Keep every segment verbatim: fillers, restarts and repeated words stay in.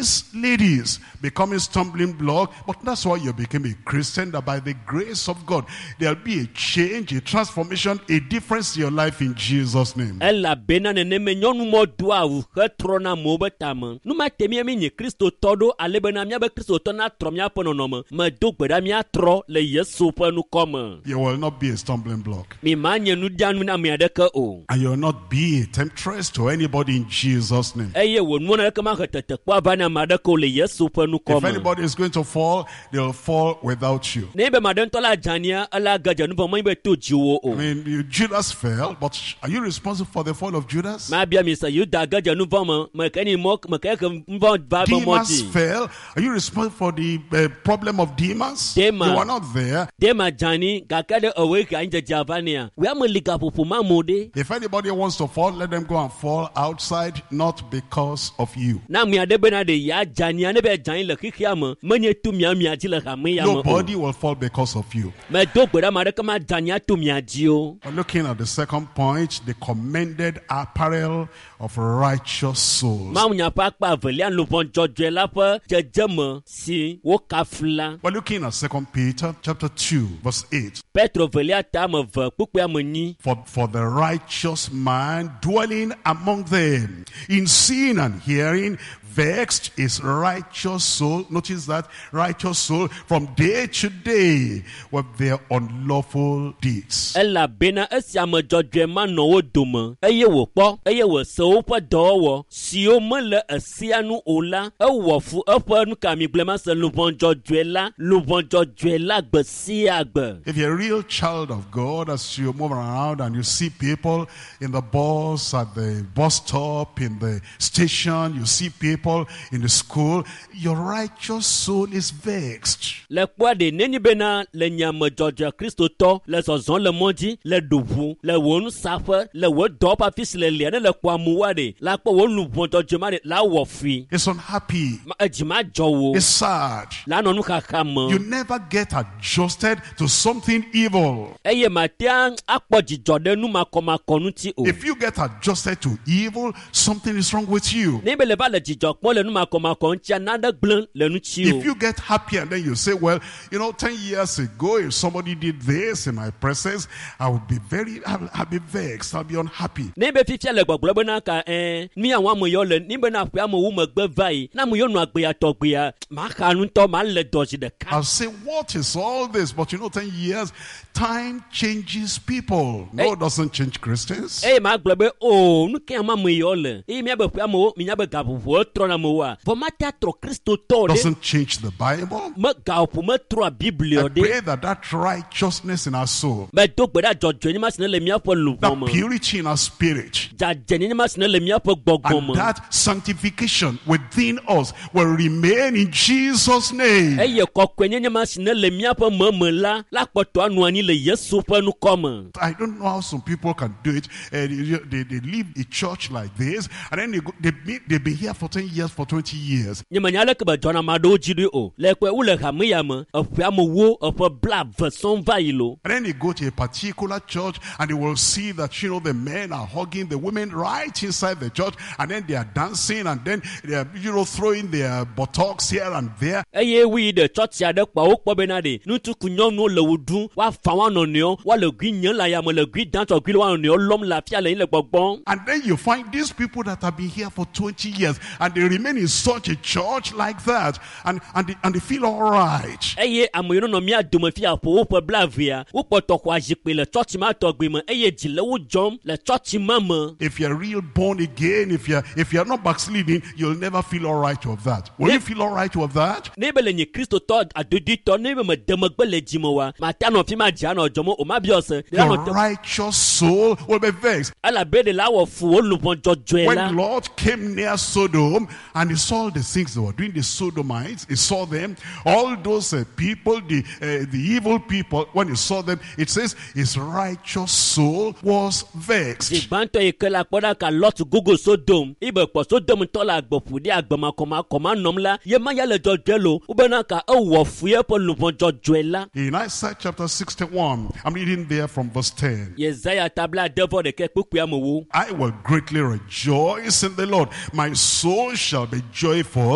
these ladies becoming stumbling block, but that's why you became a Christian, that by the grace of God, there'll be a change, a transformation, a difference in your life in Jesus' name. Ella bena ne me nyonu mo dua u hetrona mo betama. Numa temia mi ni Kristo todo alebena mia be Kristo to na tro mia ponono me do gbeda mia tro le Yesu pe nu come. You will not be a stumbling block. Mi manye nu dianu na mi adeka o. And you will not be a temptress to anybody in Jesus' name. Eye wo nu na kama hetete kwa bana madeko le Yesu pe nu come. If anybody is going to fall, they'll fall without you. Ne be maden to la jania ala gaja nu mo be to jiwo o. I mean, you, Judas fell, but are you responsible for the fall of Judas? Ma bia mi sa you da gaja nu vama me kani mok me ka mva ba Demas fell. Are you responsible for the uh, problem of Demas? Dema. You were not there. Dema jani gakade away ka inja javania. We am liga popo mamode. If anybody wants to fall, let them go and fall outside, not because of you. Na mi ade bena de ya jani ane be jani le kikiama menye tu mi ami aji le kame ya mo. Nobody will fall because of you. Me do gbeda ma de kama jani tu mi aji o. We're looking at the second point, the commended apparel of righteous souls. Ma nya pa pa velia lu bon jojo la pa jejeme si wo kafla. We're looking at Second Peter chapter two, verse eight. Petro velia ta me ve pupu amani. For, for the righteous man dwelling among them in seeing and hearing, vexed is righteous soul. Notice that righteous soul from day to day with their unlawful deeds. Ella bena esia me jojo ma no wo dome. Eye wo po, eye wo se wo po do wo. Si o me le esia nu ola, e wo fu e po nu ka mi glema se lu bon jojo la, lu bon jojo la gbe si agbe. If you're a real child of God, as you move around and you see people in the bus, at the bus stop, in the station, you see people in the school, your righteous soul is vexed. Le kwa de neni bena le nyame jojo Kristo to le zozon le mondi le dubu le wonu safa le wo do pa fis le le le kwa muwa de la kwa wo lu bon jojo ma de la wo fi. It's unhappy. Ma ejima jowo. It's sad. La no nu kakama. You never get adjusted to something evil. Eye matia akpo jijo de nu makoma konu ti o. If you get adjusted to evil, something is wrong with you. Nebe le ba le jijo pon le nu makoma kon ti another gblon le nu ti o. If you get happy and then you say, well, you know, ten years ago, if somebody did this in my presence, I would be very, I'll, I'll be vexed, I'll be unhappy. Nebe fifia le gbogbo be na ka eh mi awon amoyo le nibe na pe amowu mo gbe vai na mo yo nu agbe ya to gbe ya ma kanu to ma le doji de ka. I'll say, what is all this? But you know, ten years, time changes people. No, Hey. it doesn't change Christians. Eh ma gbe be o nu ke ma mo yo le. E mi be pe amowo mi nya be gabu wo tro na mo wa. Bo ma ta tro Kristo to de. Doesn't change the Bible. Me gabu me tro I Bible de. pray that that righteousness in our soul, Me do gbe da jojo ni ma sine le mi apo lu that mo. purity in our spirit, Ja jeni ni ma sine le mi apo gbogbo and mo. that sanctification within us will remain in Jesus' name. Eye kokwenye ni ma sine le mi apo mo mo la la poto anu ani le Yesu pe nu come. I don't know how some people can do it. Uh, they, they, they leave a church like this, and then they go, they be, they've been here for ten years, for twenty years. Ni manya le ke ba jona ma do jiri o. Le kwe u le ha me ya me, afia mo wo, afia bla version vailo. And then they go to a particular church, and they will see that, you know, the men are hugging the women right inside the church, and then they are dancing, and then they are, you know, throwing their buttocks here and there. Eye wi de church ya de pa o po be na de. Nu tu kunyo no le wudun, wa fa wa no ne o, wa le gwi nyan la ya me le gwi dance o gwi wa ne o lom la fia le le gbogbon. And then you find these people that have been here for twenty years, and they remain in such a church like that, and, and, they, and they feel all right. Eye amoyo no mi adum fia po o po bla via. U po to kwa jipe le church ma to gbi me. Eye ji le wo jom le church mama. If you're real born again, if you're if you're not backsliding, you'll never feel all right with that. Will Yeah. you feel all right with that? Nebe le nye Kristo to adodi to nebe me demegbe le jimo wa. Ma ta no fi ma ja no jomo o ma bi ose. Your righteous soul will be vexed. Ala be de la wo fu o lu bon jojo When la. Lot came near Sodom and he saw the things they were doing, the Sodomites, he saw them, all those uh, people, the uh, the evil people, when he saw them, it says his righteous soul was vexed. Igbanto ike la poda ka Lot Google Sodom. Ibe po Sodom to la agbofu di agbama koma koma nom la. Ye ma ya le jojo lo. Ube na ka e wo fu ye po lu bon jojo la. In Isaiah chapter sixty-one, I'm reading there from verse ten. Yesaya tabla devo de ke pupu ya mo wo. I will greatly rejoice in the Lord. My soul shall be joyful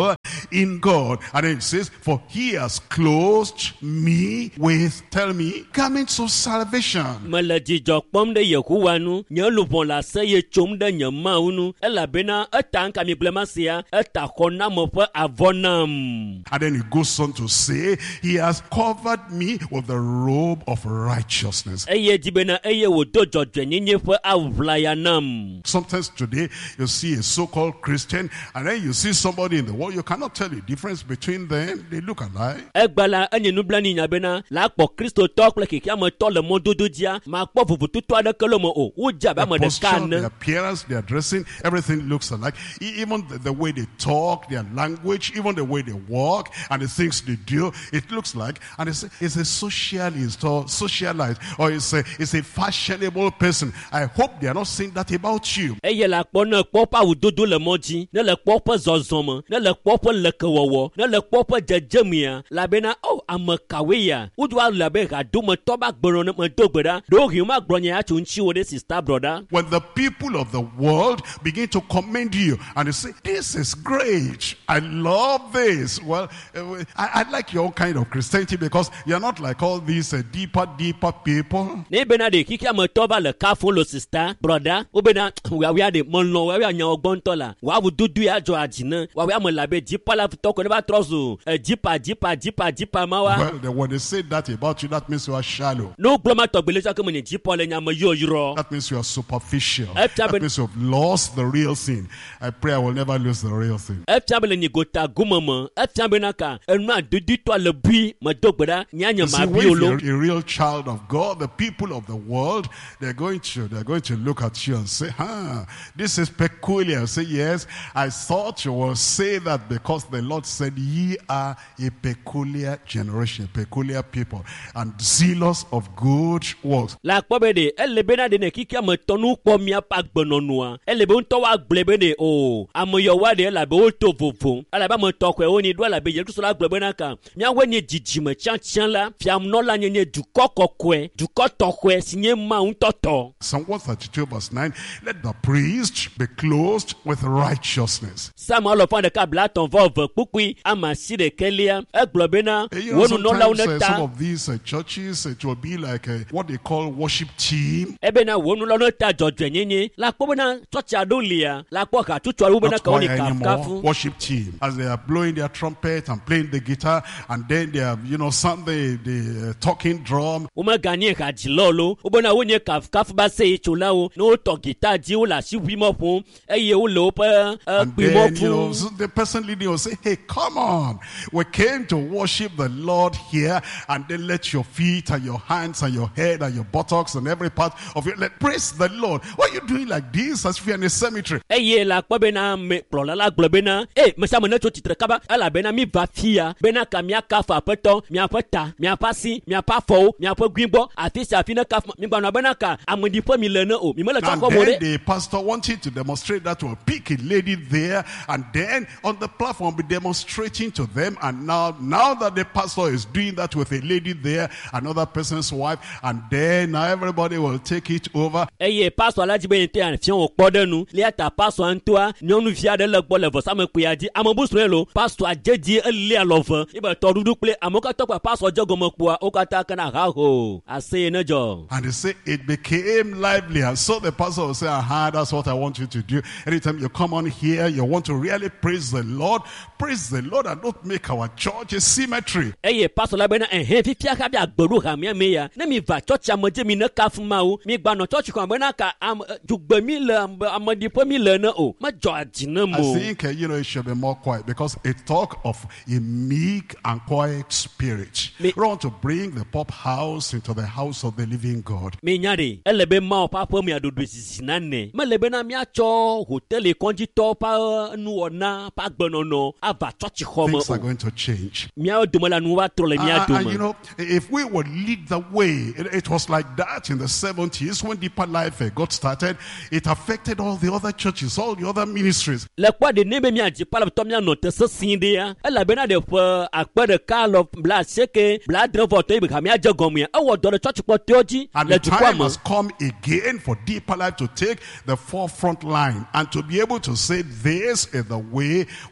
in God. And then it says, for he has clothed me with, tell me, garments of salvation. Mele dzidzɔ kpɔm ɖe Yehowa nu, nye luʋɔ le aseye tsom ɖe nye Mawu nu, elabena eta ŋka mi gblẽma sia, eta xɔ nam ƒe avɔ nam. And then it goes on to say, he has covered me with the robe of righteousness. Eye dzi bena eye wòdo dzɔdzɔenyenye ƒe aʋlaya nam. Sometimes today, you see a so-called Christian, and then you see somebody in the world, you cannot tell the difference between them. They look alike. Egbala enye nublanui nya bena la kpɔ kristotɔ kple kekeametɔ le mɔdodo dzia ma kpɔ vovototo aɖeke le me o wodze abe ame Their ɖeka posture, ne. their appearance, their dressing, everything looks alike. E- Even the, the way they talk, their language, even the way they walk, and the things they do, it looks like. And it's, it's a socialist or socialite, or it's a, it's a fashionable person. I hope they are not saying that about you. Eye la kpɔ ne kpɔ ƒe awudodo le mɔ dzi, ne le kpɔ ƒe zɔzɔme, ne le kpɔ ƒe lekewɔwɔ, ne le kpɔ ƒe dzedzemea, labena o ame kawoe ya, wodo alu abe hadometɔ ba gbenɔ ne me do gbe ɖa, ɖohi ma gblɔ nya ya tso ŋutsiwo ɖe sista broda. When the people of the world begin to commend you and they say, this is great, I love this. Well, uh, I, I like your own kind of Christianity because you're not like all these uh, deeper, deeper people. Ne bena de kiki ametɔ va le kafo lo sista broda, wo bena wawia de mɔlɔ wawia nya wɔgbɔntɔ la, wawu dudu ya dzɔ adzi ne, wawia me labe dzipa la tɔ ko ne va trɔ zu dzipa dzipa dzipa dzipa ma wa. Well, then when they say that about you, that means you are shallow. No gblɔ ma tɔgbele sɔ ke me ne dzipa le nya me yɔ yɔrɔ. That means you are superficial. Efia That be- means you've lost the real thing. I pray I will never lose the real thing. Efia be le nye gota gume me, efia be na ka enua dudutɔ le bui me do gbe ɖa nya nye You see, ma when bi you're lo. a real child of God, the people of the world, they're going to they're going to look at you and say, huh, this is peculiar. Say, yes, I thought you will say that because the Lord said, ye are a peculiar generation, peculiar people, and zealous of good works. La kpɔ be de ele bena de ne kiki ametɔ nu kpɔ miaƒe agbenɔnua, ele be ŋutɔ wa gblɔe be de o ameyɔwa de elabe woto vovo, elabe ametɔ koe wo ni do elabe Yesu Kristo la gblɔ bena ka miawoe nye dzidzime tiatia la, fiamnɔla nye nye dukɔ kɔkɔe, dukɔ tɔxɔe si nye Mawu ŋutɔ tɔ. Psalm one thirty-two verse nine, let the priest be clothed with righteousness. Sama alɔfa ɖeka bla etɔ̃ vɔ eve kpukpui ama si ɖekelia egblɔ bena You know, wo nunɔlawo sometimes ne uh, some ta of these uh, churches, it will be like a, what they call worship team. ebena wo nunɔlawo ne ta dzɔdzɔenyenye la kpɔ bena tsɔtsi aɖewo lia la kpɔ hatsotso aɖewo bena Not ka wo choir ni anymore, kafukafu. worship team. As they are blowing their trumpet and playing the guitar, and then they are, you know, Sunday, the uh, talking drum. Wo meganye hadzilɔ lo, wo bena wo nye kafukafu ba se tsolawo, ne wotɔ gita dzi, wo le asiʋui mɔ ƒom, eye wo le woƒe eh, And kpi mɔ then, you know, ƒom. so the person leading will say, hey, come on. We came to worship the Lord here, and then let your feet and your hands and your head and your buttocks and every part of you, let praise the Lord. Why are you doing like this as if you're in a cemetery? Eye la kpɔ bena me kplɔla la gblɔ bena, e mesia me ne tso tsitre kaba, elabena mi va fia bena ka miakafu aƒetɔ, miaƒe ta, miaƒe asi, miaƒe afɔwo, miaƒe guigbɔ, afi sia afi ne kafu, mi gbanɔ bena ka ameɖiƒe mi le ne o, mi mele tsɔ And xɔ mo then ɖe. the pastor wanted to demonstrate that will pick a lady there, and then on the platform be demonstrating to them. And now, now that the pastor is doing that with a lady there, another person's wife, and then now everybody will take it over. Eye pastor la dzi be ŋutɔ ya fia wò kpɔ ɖe nu, lia ta pastor ŋutɔa nyɔnuvi aɖe le gbɔ le vɔsamekpuia dzi, ame busue lo, pastor dzedzi elia lɔve, ibe tɔɖuɖu kple amewo katã kple pastor dze gɔme kpɔa, wo katã kena ha ho, aseye ne dzɔ. And they say it became lively. And so the pastor will say, aha, that's what I want you to do. Anytime you come on here, you want to really praise the Lord, praise the Lord, and don't make our church a cemetery. Eye pastor la bena ehe fifia ka bi agbeɖo ha mia me ya, ne mi va tsɔtsi amedze mi ne kafu Mawu, mi gbanɔ tsɔtsi kɔn bena ka am dzugbe mi le ameɖiƒe mi le ne o, medzɔ adzi ne I mo. think, uh, you know, it should be more quiet because it talk of a meek and quiet spirit. Me- We want to bring the pop house into the house of the living God. Mi nya de, ele be Mawu ƒe aƒe mia ɖoɖo sisi na ne, mele bena miatsɔ hoteli kɔdzitɔ ƒe nuwɔna ƒe agbenɔnɔ ava tsɔtsi xɔ me Things are o. going to change. Miawo dome la nu va trɔ le mia And, and, you dome. know, if we would lead the way, it, it was like that in the seventies when Deeper Life uh, got started. It affected all the other churches, all the other ministries. Le kpɔ de ne be miadzi palatɔ mianɔ te sesĩ ɖe ya, elabena de ƒe akpe ɖeka lɔ bla asieke bla adre vɔ tɔ ebe miadze gɔmea, ewɔ dɔ ɖe tsɔtsi kpɔtɔewo dzi And le the dukɔa time me. has come again for Deeper Life to take the forefront line and to be able to say, this is the way, walk ye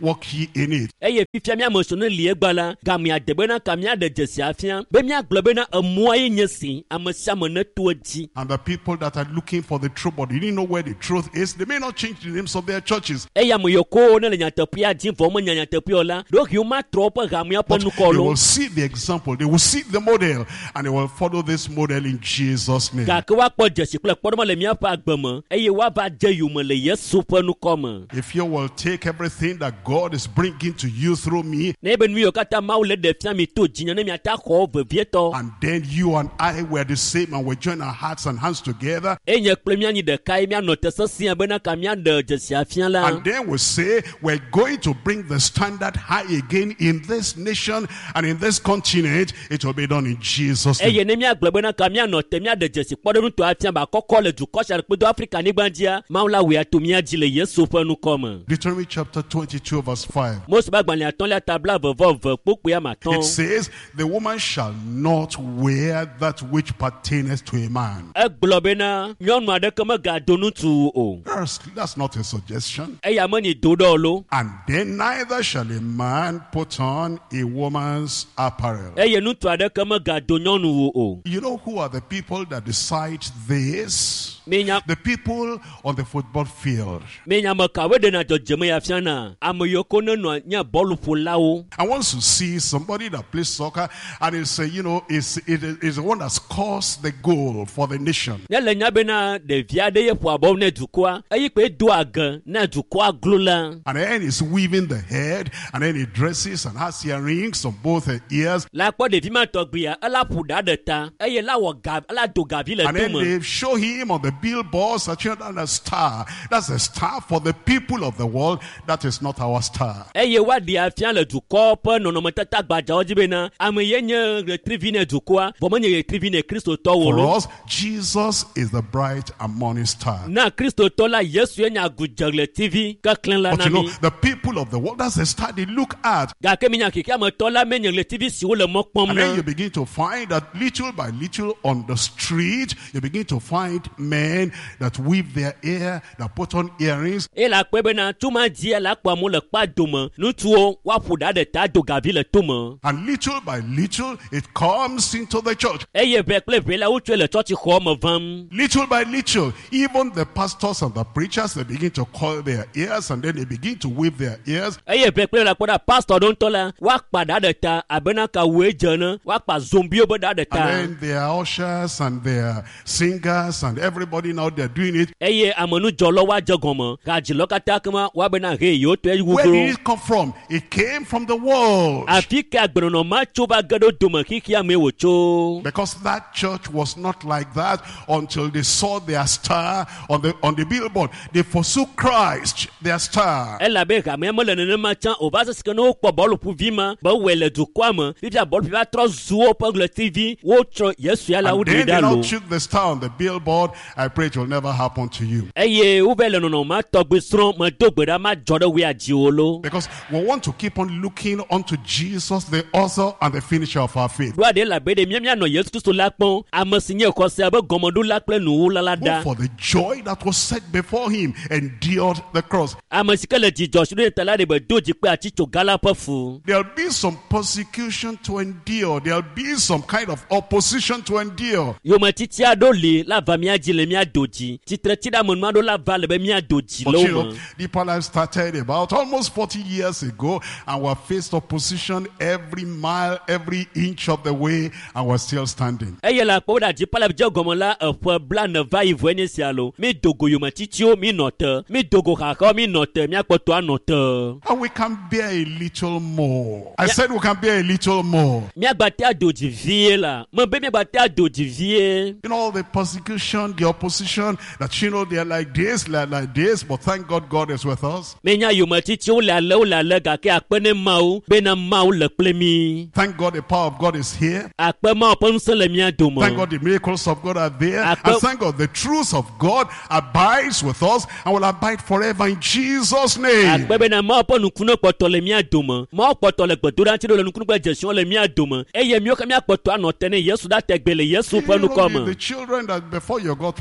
be in it. Eye fifia mia mosono lie gbala ga mia debena ka mia de jesi afia be mia globena amoa nyesi amasiamo na tuaji. And the people that are looking for the truth but they didn't know where the truth is, they may not change the names of their churches. Eya moyoko na le nyatapia jin fomo nyanyatapiola do huma tropa ga mia ponu They kolo. will see the example, they will see the model, and they will follow this model in Jesus' name. Ga kwa po jesi kule podoma le mia pa agbemo eye wa ba je yumo le Yesu ponu koma. If you will take everything that God is bringing to you through me, Ne ben mi okata ma ule de fia mi to jinya ne mi ata ko vevieto. and then you and I were the same, and we join our hearts and hands together, Enye kple mia ni de kai mia no tesasia bena ka mia de jesi afia la. and then we say we're going to bring the standard high again in this nation and in this continent. It will be done in Jesus' name. Eye ne mia globena ka mia no te mia de jesi podonu to afia ba kokko le du kosha pe do Africa ni gbandia maula we atumia jile Yesu ponu koma. Deuteronomy chapter twenty-two verse five. Most ba gbanle aton la tabla vovov popo ya maton. It says, the woman shall not wear that which pertaineth to a man. E globena nyonu ade kama ga donu tu o. That's, that's not a suggestion. E ya mani dodolo. And then neither shall a man put on a woman's apparel. E ye nu tu ade kama ga do nyonu o. You know who are the people that decide this? Menya The people on the football field. menya makawe de na jojeme ya fiana. Amoyoko no no nya bolu polawo. And once you see somebody that plays soccer and it's, uh, you know, is it is the one that scores the goal for the nation. Ne le nya bena de viade ye po abo ne dukwa. Eyi pe do agan na dukwa glula. And then he's weaving the head, and then he dresses and has earrings on both her ears. La po de vima togbia ala puda de ta. Eye la wo gav ala do gavi le And then tumo. they show him on the billboards that you're not a star. That's a star for the people of the world. That is not our star. Eye wa di afia le dukwa pe no no metata gbaja ojibe na. Ame ye nye retrieve ne dukwa. Vomo nye retrieve ne Kristo to For wo. us, Jesus is the bright and morning star. Na Kristo to la Yesu ye nya gujagle T V ka klen la But na you know, mi. the people of the world, that's the star they look at. Ga ke mi nya kiki ame to la me nye le T V si wo le mo pom And then you na. begin to find that little by little on the street, you begin to find men that weave their hair, that put on earrings. E la kwe be na tuma dia la kwa mo le kpa dome. Nu tuo wa puda de ta do gavi le tumo. And little by little, it comes into the church. Eye be kple be la utwe le church ho mo vam. Little by little, even the pastors and the preachers, they begin to coil their ears, and then they begin to weave their ears. Eye be kple la kwa pastor don to la wa kpa da de ta abena ka we jana wa kpa zombie obo da de And ta. then their ushers and their singers and everybody now they're doing it. Eye amonu jolo wa jagomo ka jilo kata kama wa bena he yo to e Where did wugro. it come from? It came from the world. Afika gbero no ma chuba gado dome kiki ame wo cho. Because that church was not like that until they saw their star on the on the billboard. They forsook Christ, their star. Ela be ka me mo le ne ma chan o ba se ke no po bolu pu vima ba we le du kwa mo bi bia bolu pi ba tro zuo po le T V wo tro Yesu ya la wo And de then they da now lo. took the star on the billboard. I pray it will never happen to you. Eye u be le no no ma togbe sron ma dogbe da ma jodo we aji o lo. Because we want to keep on looking unto Jesus, the author and the finisher of our faith. Lwa de la be de mia mia no Yesu Kristo la pon amasinye ko se abe gomodu la ple nu la la Who da. for the joy that was set before him endured the cross. Amasika le ji Joshua de tala de be doji pe ati to gala pa fu. There'll be some persecution to endure. There'll be some kind of opposition to endure. Yo ma titi ado le la va mi aji le mi adoji. Titre ti da mon ma do la va le be mi adoji But lo you mo. know, Deeper Life started about almost forty years ago, and we faced opposition every mile, every inch of the way, and we're still standing. Eye la po da ji pala je gomo la e fo bla ne va ivo ni si alo. Mi dogo yo ma titi o mi note. Mi dogo ka ko mi note mi apoto anote. And we can bear a little more. I said we can bear a little more. Mi agbate adoji vie la. Mo be mi agbate adoji vie. You know, the persecution, the opposition, that you know, they're like this, like, like this, but thank God God is with us. Me nya yo ma titi o la le o la le ga ke akpene ma o be na ma o le ple mi. Thank God the power of God is here. Akpe ma o pon se le mi adomo. Thank God the miracles of God are there. Akpe- And thank God the truth of God abides with us and will abide forever in Jesus' name. Akpe be na ma o pon nukuno poto le mi adomo. Ma o poto le gbodura ti do le nukuno gbe jesion le mi adomo. Eye mi o ka mi apoto anote ne Yesu da tegbe le Yesu You ponu know, komo. the, the children that before you got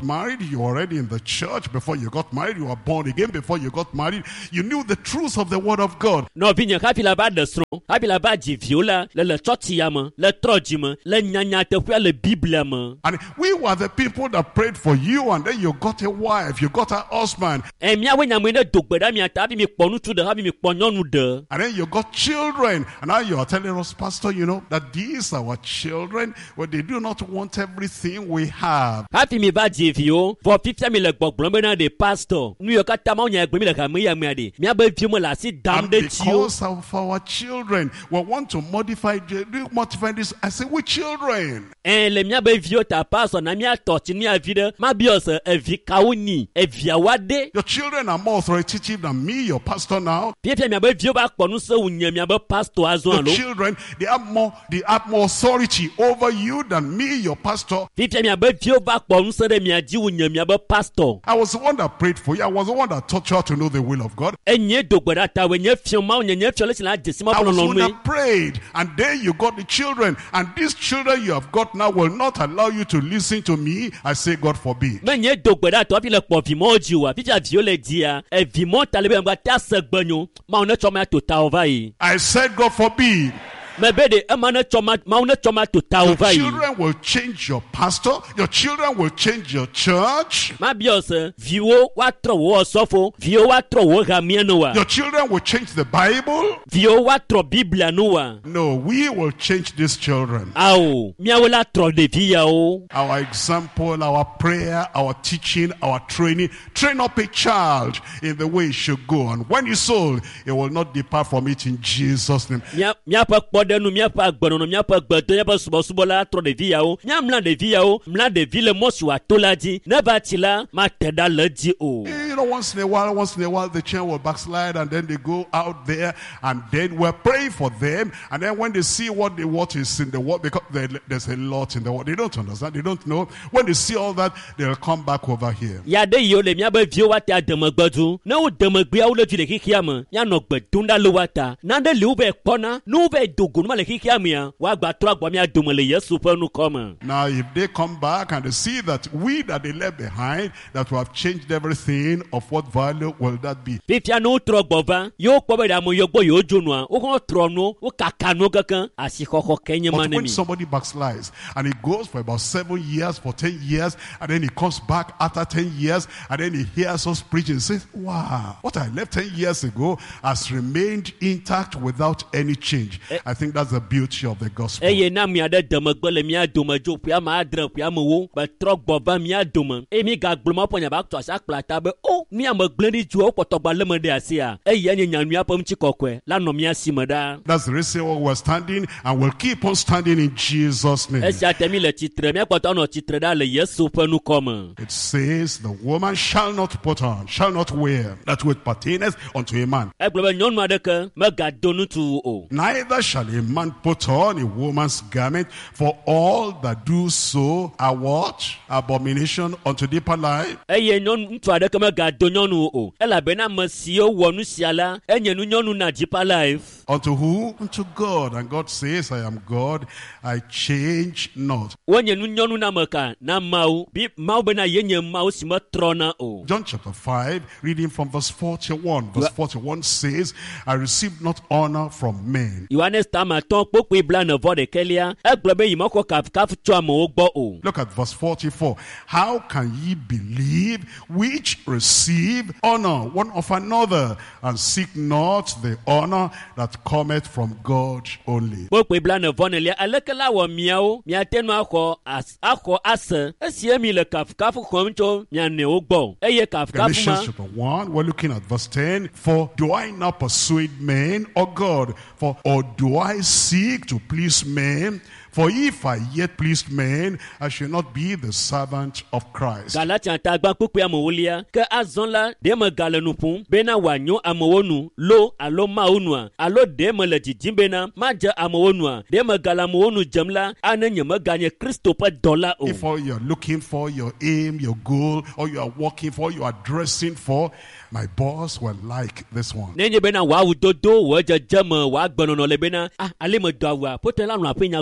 married, you were already in the church. Before you got married, you were born again. Before you got married, you knew the truth of the word of God. No vinya kapi la ba de sron, kapi la ba ji viola, le le choti yama, le troji ma, le nyanya te fia le Bible ma. And we were the people that prayed for you, and then you got a wife, you got a husband. E mia we nyamwe ne dogbeda mi ata bi mi ponu tu de ha bi mi ponyonu de. And then you got children, and now you are telling us, Pastor, you know, that these are our children, but they do not want everything we have. Happy me ba ji vio, for fifty mi le gbogbo be na de pastor. Nu yo ka ta ma nya egbe mi le ka me ya me ade. Mi ba vio mo la si dam de ti o. Because of our children, we want to modify, modify this. I say, we children. Eh le mia ba vio ta pastor na mi atoti ni avide, ma bi o se evi kauni, evi awade. Your children are more authoritative than me, your pastor now. Pie pie mi ba vio ba kponu se unya mi ba pastor azo Your lo. children, they have more, they have more authority over you than me, your pastor. Pie pie mi ba vio ba kponu se de mi aji unya mi ba pastor. I was the one that prayed for you. I was the one that taught you how to know the will of God. Enye dogbeda ta we nye fion ma onye nye fion le sina jesima I polo was the no one me. that prayed, and then you got the children, and these children you have got now will not allow you to listen to me. I say, God forbid. Me nye dogbeda to fi le po vi mo ji wa. Pie pie vio le dia, e vi mo ta le be ngba ta segbanyo. Ma one choma to ta over yi. I said, God forbid. Me be de e ma ne choma ma one choma to ta Your over yi. children will change your pastor. Your children will change your church. Ma bi o se viwo wa tro wo sofo, viwo wa tro wo gamie no wa. Your children will change the Bible. Viwo wa tro Biblia no wa. No, we will change these children. Awo, mia wo la tro de vi ya o. Our example, our prayer, our teaching, our training. Train up a child in the way he should go. And when he's old, he will not depart from it in Jesus' name. Mia mia pa kpode nu mia pa gbono no mia pa gbedo mia pa subo subo la tro de vi ya o. Mia mla de vi ya o, mla de vi le mo su atola ji. Ne ba ti la ma teda le ji o. You know, once in a while, once in a while, the child will backslide, and then they go out there, and then we're praying for them. And then when they see what they what is in the world, because there's a lot in the world, they don't understand, they don't know. When they see all that, they'll come back over here. Ya de yo le mia be vi wa ta de mo gbedu. Ne o de mo gbe ya o le fi le kikia mo. Ya no gbedun da lo wa ta. Na de le u be pona, nu be dogun ma le kikia mi ya. Wa gba tro agbo mi adumo le Yesu pe nu come. Now, if they come back and they see that we that they left behind, that we have changed everything, of what value will that be? Fifia no tro gbova, yo po be da mo yo gbo yo junu a. O kon tro no, o kaka no kankan, asikoko kenye But mane when mi. somebody backslides, and he goes for about seven years, for ten years, and then he comes back after ten years, and then he hears us preaching, says, wow, what I left ten years ago has remained intact without any change. I think that's the beauty of the gospel. Eye na mi ade de mo gbo le mi adumo jo pia ma adre pia mo wo, be tro gbova mi adumo. E mi ga gblo mo ponya ba to asa plata be o mi am gledi ju o potogba le mo de ase a. Eye nya nyanu apam chi kokwe, la no mi asima da. That's the reason why we're standing, and we'll keep on standing in Jesus' name. Esi atemi le titre, mi apoto no titre da le Yesu pe nu come. It says, the woman shall not put on, shall not wear, that which pertaineth unto a man. E gbo be nyonu ade ke me ga donu tu o. Neither shall a man put on a woman's garment, for all that do so are what? Abomination unto deeper life. Eye nyonu ntu ade ke me ga do nyonu o. Ela be na masio wonu siala, enye nu nyonu na deeper life. Unto who? Unto God. And God says, I am God, I change not. Wonye nu nyonu na maka na mau, bi mau be na yenye mau si me trona o. John chapter five, reading from verse forty-one. Verse forty-one says, I received not honor from men. Yohanes tama ton popo ibla na vode kelia, e gbo be yimo ko kaf kaf tu amo o gbo o. Look at verse forty-four. How can ye believe which receive honor one of another, and seek not the honor that cometh from God only? Popo ibla na vone lia alekela wo miao, miatenu akọ as akọ ase, esie mi le kaf kaf komcho miane o gbo. Eye kaf kaf Galatians ma. chapter one, we're looking at verse ten. For do I now persuade men or God? For or do I seek to please men? For if I yet pleased men, I shall not be the servant of Christ. Galatian ta gba popo amowolia, ke azon la de me gale nu pun, bena wanyo amowonu, lo alo ma onua, alo de me le jijin bena, ma je amowonu, de me gale amowonu jemla, ane nye me ganye Kristo pe dola o. If all you're looking for, your aim, your goal, or you are working for, you are dressing for, my boss will like this one. Nenye bena wa udodo, wa je jeme, wa gbonono le bena, ah, ale me do awa, pote la nu apenya gbonto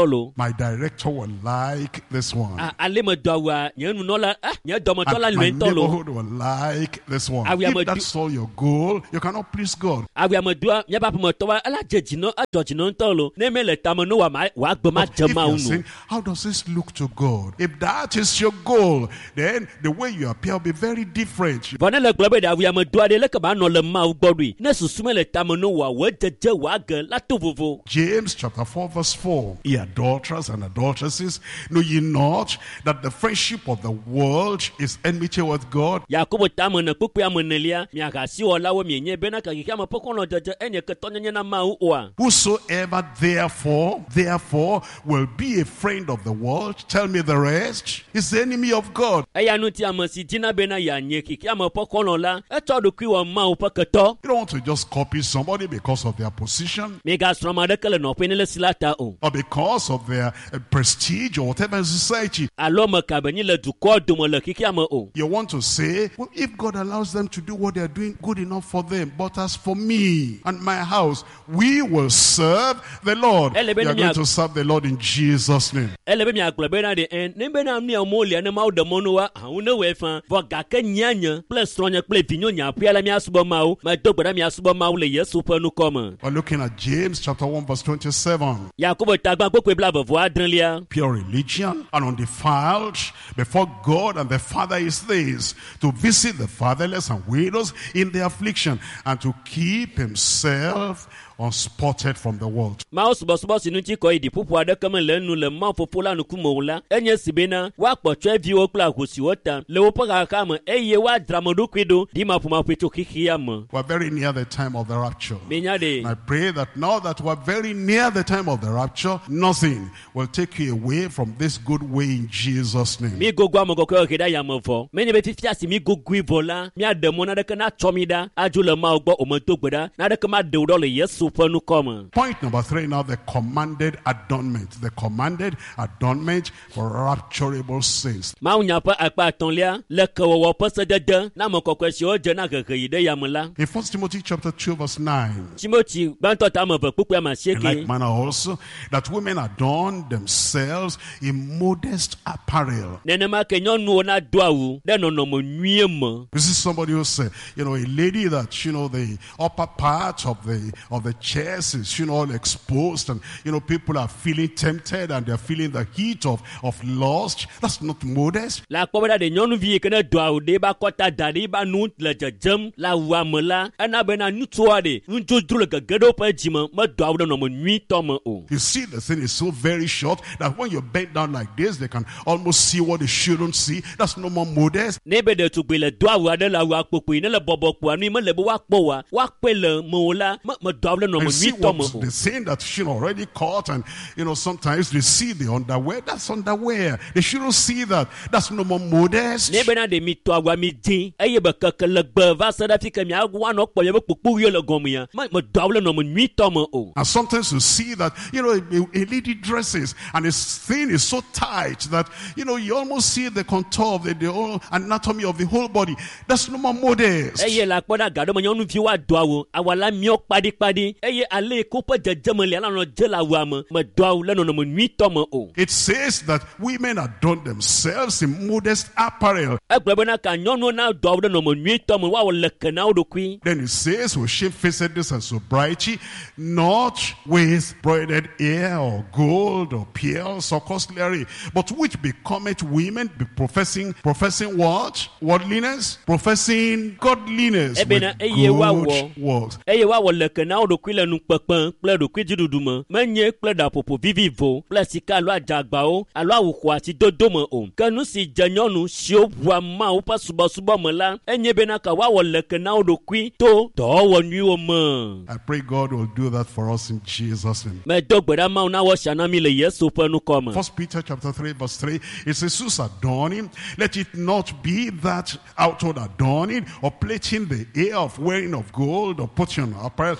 lo. My director will like this one. Ah, ale me do awa nye nunola ah nye domoto la And my lwento lo. neighborhood will like this one. Ah, we are If my that's all your goal, you cannot please God. Awi amedua nye ba me to wa ala jejino ajojino nto lo. Ne me le tamo no wa ma wa gbe ma But if jema you're unu. saying, how does this look to God? If that is your goal, then the way you appear will be very different. Bɔnɛ le gblɔ be ɖe awi amedua de leke ba nɔ le mawu gbɔ ɖoe. Ne susu me le tamo no wa wo jeje wa ge la to vovo. James chapter four verse four. Ye adulterers and adulteresses, know ye not that the friendship of the world is enmity with God? Yakobo tamo ne kpukpe amenelia miaga si wala wo mienye bena ka kike ame poko no jeje enye ke tonyenye na mawu oa. Whosoever therefore, therefore will be a friend of the world, tell me the rest, is the enemy of God. Eya nu ti ame si dina bena ya nye kike ame poko no la eto do kwi wo mawu peketo. You don't want to just copy somebody because of their position Mega stroma de kele no pe ne le silata o. or because of their uh, prestige or whatever in society. Alo me ka benyi le duko do mo le kike ame o. You want to say, well, if God allows them to do what they are doing, good enough for them. But as for me and my house, we will serve the Lord. We are going to serve the Lord in Jesus' name. Ele be mi agble bena de en ne bena mi o li ne mawu de mono wa hu ne we fan bo ga ke nyanya plus stronye ple vinyo nya piala mi asubo mawu ma do gbada mi asubo mawu le Yesu pe nu come. We're looking at James chapter one verse twenty-seven. Yakobo tagba gbogbo bla bo adrenlia. Pure religion and undefiled before God and the Father is this, to visit the fatherless and widows in their affliction and to keep himself unspotted from the world. Ma osubo subo sinu ti ko idi pupu ade kama le nu le ma fofo la nu kumo la enye sibena wa kpotwe vi o kla kosi wota le wo pa ka ma eye wa dramodo kwido di ma puma peto kikia mo. We're very near the time of the rapture. Menya de And I pray that now that we're very near the time of the rapture, nothing will take you away from this good way in Jesus' name. mi gogo am gogo ke da ya mo fo menye be fifia si mi gogo vola mi ademo na de kana chomida aju le ma ogbo o mo to gbeda na de ma de do le Yesu pe nu come. Point number three now, the commanded adornment. The commanded adornment for rapturable saints. Ma unya pa akpa tonlia le ke wo pe se dede na mo kokwe si o je na gege ide ya mo la. In First Timothy chapter two verse nine. Timothy banto ta mo be pupu ma In sheke. like manner also, that women adorn themselves in modest apparel. Nene ma ke nyonu na do awu de no no mo nwie mo. This is somebody who said, you know, a lady that, you know, the upper part of the of the chest is, you know, all exposed, and, you know, people are feeling tempted and they're feeling the heat of, of lust. That's not modest. La kobeda de nyonu vie ke na do awu de ba kota dadi ba nu le jejem la wa mo la ana be na nutu ade njo dru le gegedo pa jima ma do awu de no mo nwi to mo o. You see, the thing is so very short that when you bend down like this, they can almost see what they shouldn't see. That's no more modest. Ne be de tu gbe le do awu ade la wa popo ne le bobo po anu me le bo wa po wa wa pe le mo la ma ma do awu de no mo And see nwi to mo what o. they're saying, that, you know, already caught, and, you know, sometimes they see the underwear. That's underwear. They shouldn't see that. That's no more modest. Ne be na de mi to awu mi din eye be keke le gbe va se da fi ke mi awu no po ye be popo ye le gomu ya ma ma do awu de no mo nwi to mo o. And sometimes you see that, you know, a, a lady dresses and his thing is so tight that, you know, you almost see the contour of the, the whole anatomy of the whole body. That's no more modest. Eye la kpoda gado mo nyonu fi wa do awu awala mi o padi padi eye ale ko pe jejeme le ala no je la wa mo ma do awu le no no mo nwi to mo o. It says that women adorn themselves in modest apparel. Egbe na ka nyonu na do awu de no mo nwi to mo wa wo le kana o do kwi. Then it says with shamefacedness and sobriety, not with broidered hair or gold or pearls or costlery, but which becometh women, be professing professing what? Worldliness? Professing godliness with Ebena eye wa wo. good works. Eye wa wo le kana o do kwi le nu pepen ple do kwi jidudu mo menye ple da popo vivivo ple sika lo ajagba o alo awuko ati dodo mo o. Kanu si je nyonu si o bua ma o pa subo subo mo la enye be na ka wa wo le kana o do kwi to do wo nwi o mo. I pray God will do that for us in Jesus' name. Me do gbeda ma na wo shana mi le Yesu pe nu come. First Peter chapter three verse three, it says, whose adorning, let it not be that outward adorning or plating the ear of wearing of gold or putting on apparel, but let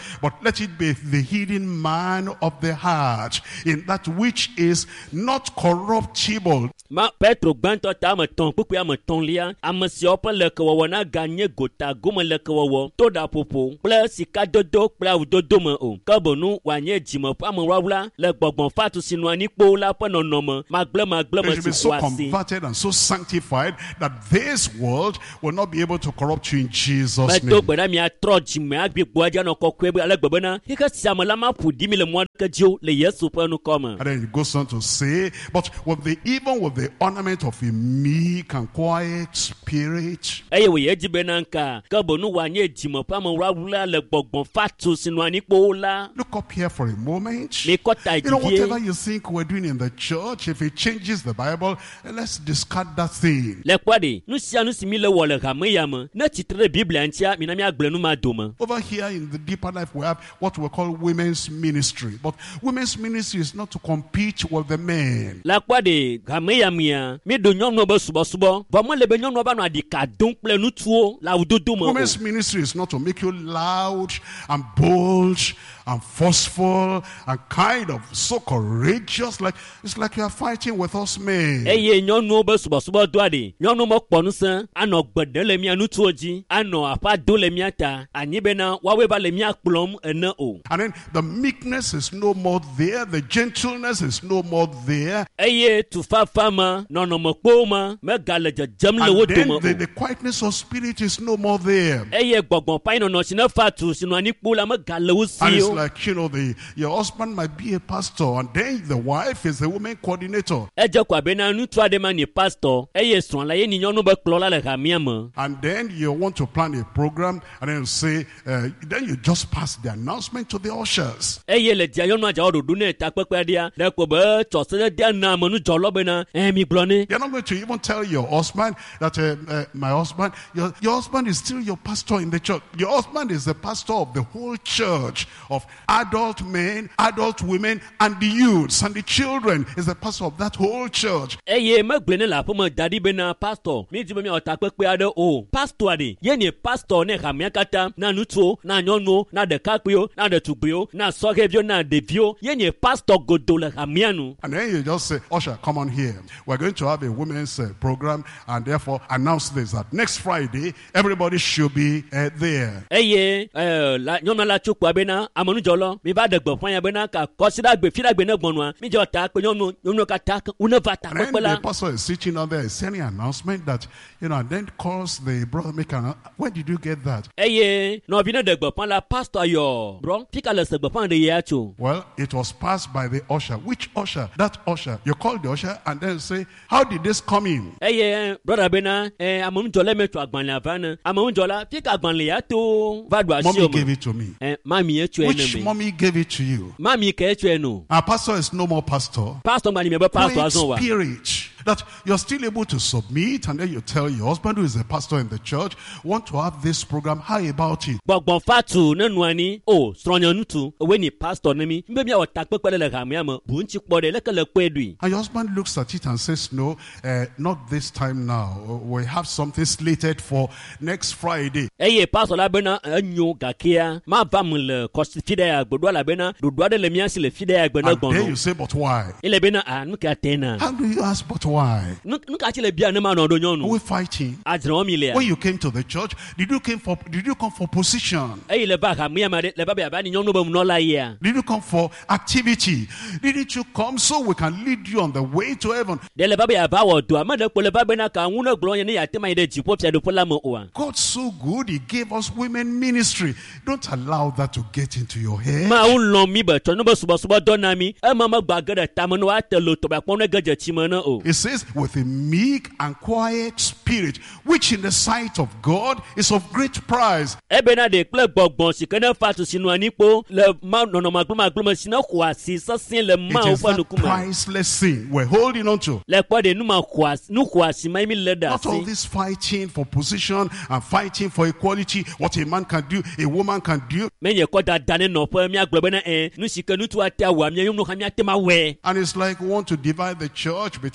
let it be the hidden man of the heart, in that which is not corruptible. Ma Petro gbãtɔ ta ame tɔn kpekpe ame tɔ̃lia ame siawo ƒe lekewɔwɔ na ganye gota gome lekewɔwɔ to ɖaƒoƒo kple sikadodo kple awudodo me o ke bonu wòanye dzime ƒe amewawla le gbɔgbɔ fatu si nɔ anyi kpo la ƒe nɔnɔme magble magble They me should be si so xɔ asi. converted and so sanctified that this world will not be able to corrupt you in Jesus' Meto name. gbe ɖa miatrɔ dzime agbi gbɔa dzi anɔ kɔkɔe be ale gbe bena xexe sia me la maƒo ɖi mi le mɔ aɖeke dzi o le Yesu ƒe nukɔ And then it goes on to say, but with the even with the ornament of a meek and quiet spirit, eye wòye dzi bena nka ke bonu wòanye dzime ƒe amewawla le gbɔgbɔ fatu si nɔ anyi kpo la. look up here for a moment. Mi kɔ ta You know, whatever dzidie you think we're doing in the church, if it changes the Bible, let's discard that thing. le kpɔ ɖe nu sia nu si mi le wɔ le hame ya me ne tsitre ɖe Biblia ŋutia mina miagblẽ nu ma dome. Over here in the deeper life, we have what we call women's ministry. But women's ministry is not to compete with the men. Le kpɔ ɖe hame ya mea mi ɖo nyɔnuwo be subɔsubɔ vɔ mele be nyɔnuwo va nɔ aɖika dom kple ŋutsuwo le awudodo me o. Women's ministry is not to make you loud and bold and forceful and kind of so courageous. Like it's like you are fighting with us men. Eye nyɔnuwo be subɔsubɔ doa ɖe nyɔnuwo mekpɔ nusẽ anɔ gbe ɖe le mia ŋutsuwo dzi anɔ aƒa do le mia ta anyi bena woawoe va le mia kplɔm ene o. And then the meekness is no more there. The gentleness is no more there. Eye tufafa ma nɔnɔmekpowo ma megale dzedzem le wo And then dome the, o. the quietness of spirit is no more there. Eye gbɔgbɔ ƒãe nɔnɔ si ne fa tu si nɔ anyi kpo la megale wo And si it's o. like, you know, the your husband might be a pastor, and then the wife is the woman coordinator. Edze ko abena ŋutsu aɖe ma nye pastor eye srɔ̃ la ye ni nyɔnu be kplɔla le hamia me. And then you want to plan a program, and then you say, uh, then you just pass the announcement to the ushers. Eye le dia nyɔnua dza wo ɖoɖo ne takpekpea ɖia ɖe ko be tsɔsede na amenudzɔlɔ bena eh mi gblɔ ne. You're not going to even tell your husband that, uh, uh, my husband, your, your husband is still your pastor in the church. Your husband is the pastor of the whole church, of adult men, adult women, and the youths, and the children is the pastor of that whole church. Eye megblẽ ne le aƒe me da ɖi bena pastor mi di be miawɔ takpekpe aɖe o. Pastor aɖe ye nye pastor ne hamia katã na ŋutsuwo na nyɔnuwo na ɖekakpuiwo na ɖetugbuiwo na sɔhɛviwo na ɖeviwo ye nye pastor godo le hamia nu. And then you just say, usher, come on here. We're going to have a women's uh, program, and therefore announce this, that next Friday, everybody should be uh, there. Eye eh, la nyɔnua la tso kpɔa bena amenudzɔlɔ mi va ɖe gbeƒã ya bena ka kɔsi ɖe agbe fi ɖe agbe ne gbɔnua mi dzɔ ta kpe nyɔnu nyɔnuwo katã wone va And then takpekpe la. the pastor is sitting on there, is sending an announcement that, you know, and then calls the brother, make an, where did you get that? Eye nɔvi ne ɖe gbeƒã la pastor yɔ brɔ fi ka le se gbeƒã ɖe ya tso. Well, it was passed by the usher. Which usher? That usher. You call the usher and then say, how did this come in? Eye brɔda bena eh, amenudzɔlɔ metso agbalẽ ava ne amenudzɔla fi ka agbalẽ ya to va ɖo asi Mommy o gave me. it to me. Eh, mami etsoe Which ne me. mommy gave it to you? Mami ke etsoe no. Our pastor is no more pastor. Pastor gbani mi be pastor Quiet azɔ wa. spirit. That you're still able to submit, and then you tell your husband, who is a pastor in the church, want to have this program. How about it? Gbɔgbɔn fatu ne nuani o srɔ̃nyɔ nutu owe ni pastor ne mi mbe miawɔ takpekpe ɖe le hamia me bu ŋutsi kpɔ ɖe leke le kpɔe ɖui. And your husband looks at it and says, no, uh, not this time now. We have something slated for next Friday. Eye pastor la bena enyo gakea ma va me le kɔsi fi ɖe agbeɖoa la bena ɖoɖo aɖe le mia si le fi ɖe agbe ne And then you gbɔnɔ. say, but why? Ele bena a nu ka te na. How do you ask, but why? Nu nu ka ti le bia ne ma nɔ ɖo Are nyɔnu. we fighting? Adzrɔ̃ mi le. When you came to the church, did you came for did you come for position? Eye le va hamia ma ɖe le va be ava ni nyɔnu be nɔla yia. Did you come for activity? Didn't you come so we can lead you on the way to heaven? Ɖe le va be ava wɔ do ame ɖe kpo le va bena ka ŋu ne gblɔ ye ne yate ma yi ɖe dziƒo fiaɖoƒe la me oa. God's so good, He gave us women ministry. Don't allow that to get into your head. Mawu lɔ̃ mi be tsɔ ne be subɔsubɔ dɔ na mi ema megba ge ɖe tame ne woate lo tɔ be akpɔ ne ge dze tsi me ne o. It says, with a meek and quiet spirit, which in the sight of God is of great price. Ebena ɖe kple gbɔgbɔn si ke ne fa tu si nu anyi kpo le ma nɔnɔme agblɔmagblɔme si ne xɔ asi sesẽ le It Mawu is ƒe that ŋkume. priceless thing we're holding on to. Le kpɔ ɖe nu ma xɔ asi nu xɔ asi ma mi le ɖe Not all asi. this fighting for position and fighting for equality, what a man can do, a woman can do. Menye kɔ dada ne nɔƒe miagblɔ bena ɛ nu si ke ŋutsu ate awɔa mia nyɔnu hã miate ma wɔe. And it's like we want to divide the church between you and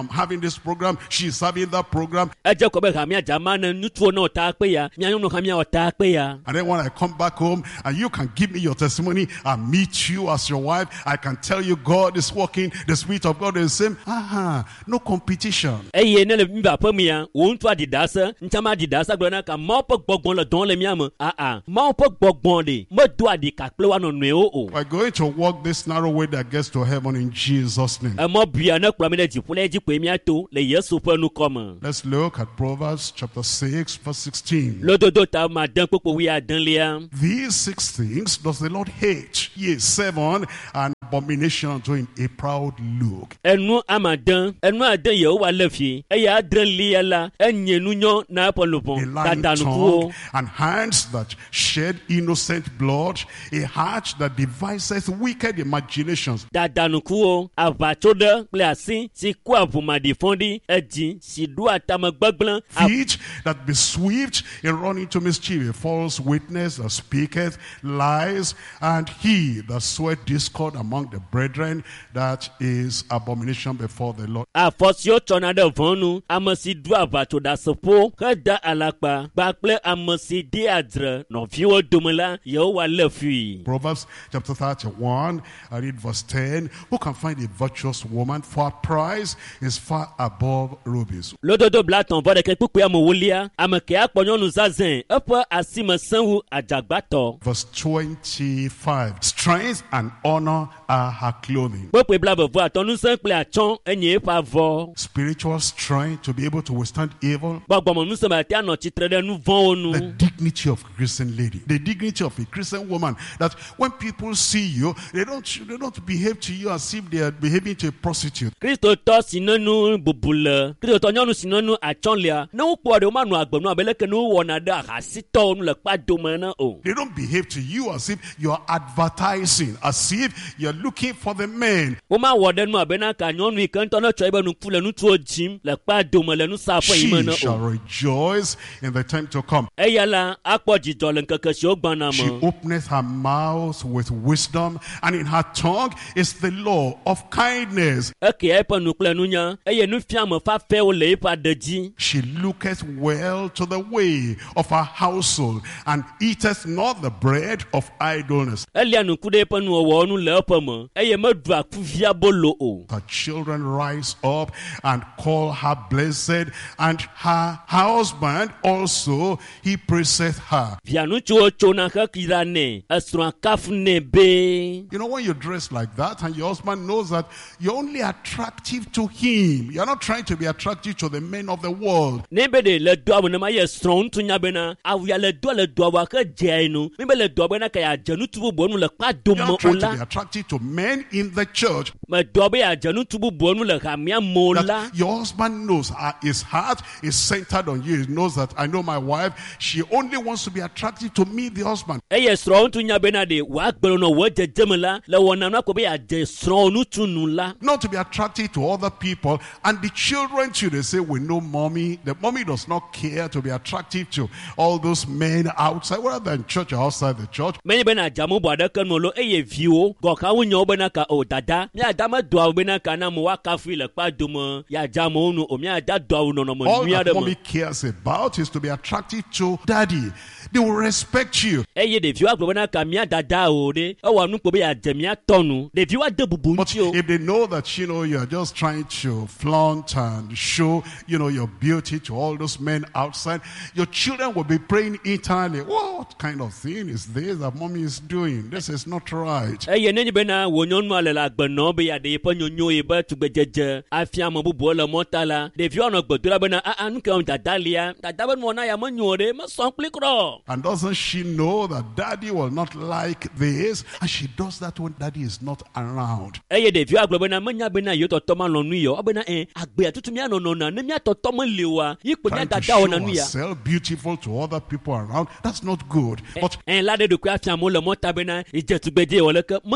I'm having this program, she's having that program. Eje ko be hamia jamana nutuo na ota pe ya, mi anu no hamia ota pe ya. And then when I come back home and you can give me your testimony and meet you as your wife, I can tell you God is working, the Spirit of God is the same. Aha, no competition. Eye ne le mba pe mi ya, wo ntu adidasa, ntama adidasa gbo na ka ma po gbogbon le don le mi am. Ah ah, ma po gbogbon de, mo do adika ple wa no nwe o. We're going to walk this narrow way that gets to heaven in Jesus' name. E mo bia na kura mi le jipu le ji pe mi ato le Yesu pe nu come. Let's look at Proverbs chapter six verse sixteen. Lododo ta ma dan popo wi adan le ya. These six things does the Lord hate. Yea, seven, an abomination unto him, a proud look. Enu amadan, enu adan ye o wa lefi. E ya adran li ya la, enyenu nyo na apolopon. A lying tongue, and hands that shed innocent blood, a heart that deviseth wicked imaginations. Dadanukuo, avachode, pleasi, si kwa vuma difondi, eji, si dua tamagbaglan. Feet that be swift in running to mischief, a false witness that speaketh lies, and he that sweat discord among the brethren, that is abomination before the Lord. Afosio tonade vonu, amasi dua vachoda sopo, kada alakba, bakple amasi diadre, no viwo dumela, yo wa lefi. Proverbs chapter thirty-one, I read verse ten. Who can find a virtuous woman? For her price is far above rubies. Lododo blaton vode ke pupu ya mwolia, amake akponyo nu zazen, epo asima sanwu ajagbato. Verse twenty-five. Strength and honor are her clothing. Popo blabo vo atonu san ple achon, enye pa vo. Spiritual strength to be able to withstand evil. Gbogbo nu se ma ti ano chitrede nu von onu. The dignity of a Christian lady, the dignity of a Christian woman, that when people see you, they don't they don't behave to you as if they are behaving to a prostitute. Kristo to sinonu bubule. Kristo to nyonu sinonu achonlia. Na upo de manu agbonu abeleke nu wona da hasito nu le pa domana o. They don't behave to you as if you are advertising, as if you're looking for the men. Uma wode nu abena ka nyonu ikanto na choibe nu fule nu tuo jim le pa domale nu sa po imana o. She shall rejoice in the time to come. Eyala akpo jijo le nkeke si ogbana mo. She openeth her mouth with wisdom, and in her tongue is the law of kindness. Eke epa nu kle nu nya, eye nu fiam fa fe o le pa deji. She looketh well to the way of her household, and eateth not the bread of idleness. Elia nu kude epa nu owo nu le epa mo, eye me du akuvia bolo o. Her children rise up and call her blessed, and her husband also, he praiseth her. Vianu chuo chona ka kirane, asra kafne be. You know, when you dress like that and your husband knows that you're only attractive to him, you're not trying to be attractive to the men of the world. Nebede le do abona ma ye strong to nyabena, awya le do le do wa ka jeinu. Mebe le do bena ka ya janu tubu bonu le pa You're domo not trying to ola. be attractive to men in the church. Me do be ya janu tubu bonu le kamia mola. That your husband knows uh, his heart is centered on you. He knows that I know my wife, she only wants to be attractive to me, the husband. Eye strong to nyabena de wa gbelo no wo jejemela le wona na ko be ya je strong nu tunu la. Not to be attractive to other people. And the children too, they say, we know mommy. The mommy does not care to be attractive to all those men outside, whether in church or outside the church. Many bena jamu bwada kan molo eye view go ka wonyo bena ka o dada mi adama do bena ka na mo wa ka fi le pa domo ya jamu nu o mi ada do no no mo All mi that adama mommy cares about is to be attractive to daddy. They will respect you. eye de view agbo bena ka mi dada o de e wa nu po be ya jemi atonu de view ade bubu But nti o. if they know that, you know, you're just trying to flaunt and show, you know, your beauty to all those men outside, your children will be praying internally, what kind of thing is this that mommy is doing? This is not right. Eye ne bena wonyo nu ale la gbeno be ya de po nyonyo e ba tugbejeje afia mo bubu le motala de view ono gbodura bena a anu ke on dada lia dada ben mo na ya mo nyore mo son klikro. And doesn't she know that daddy will not like this? And she does that when daddy is not around. Eye de view agbo bena manya bena yo to toma lo nu yo bena eh agbe atutu mi ano no na ne mi atoto mo lewa ipo mi Trying to dada show ona nu ya. herself beautiful to other people around, that's not good. But En la de de kwa afia mo le mota bena ije tugbeje wole ke mo nyore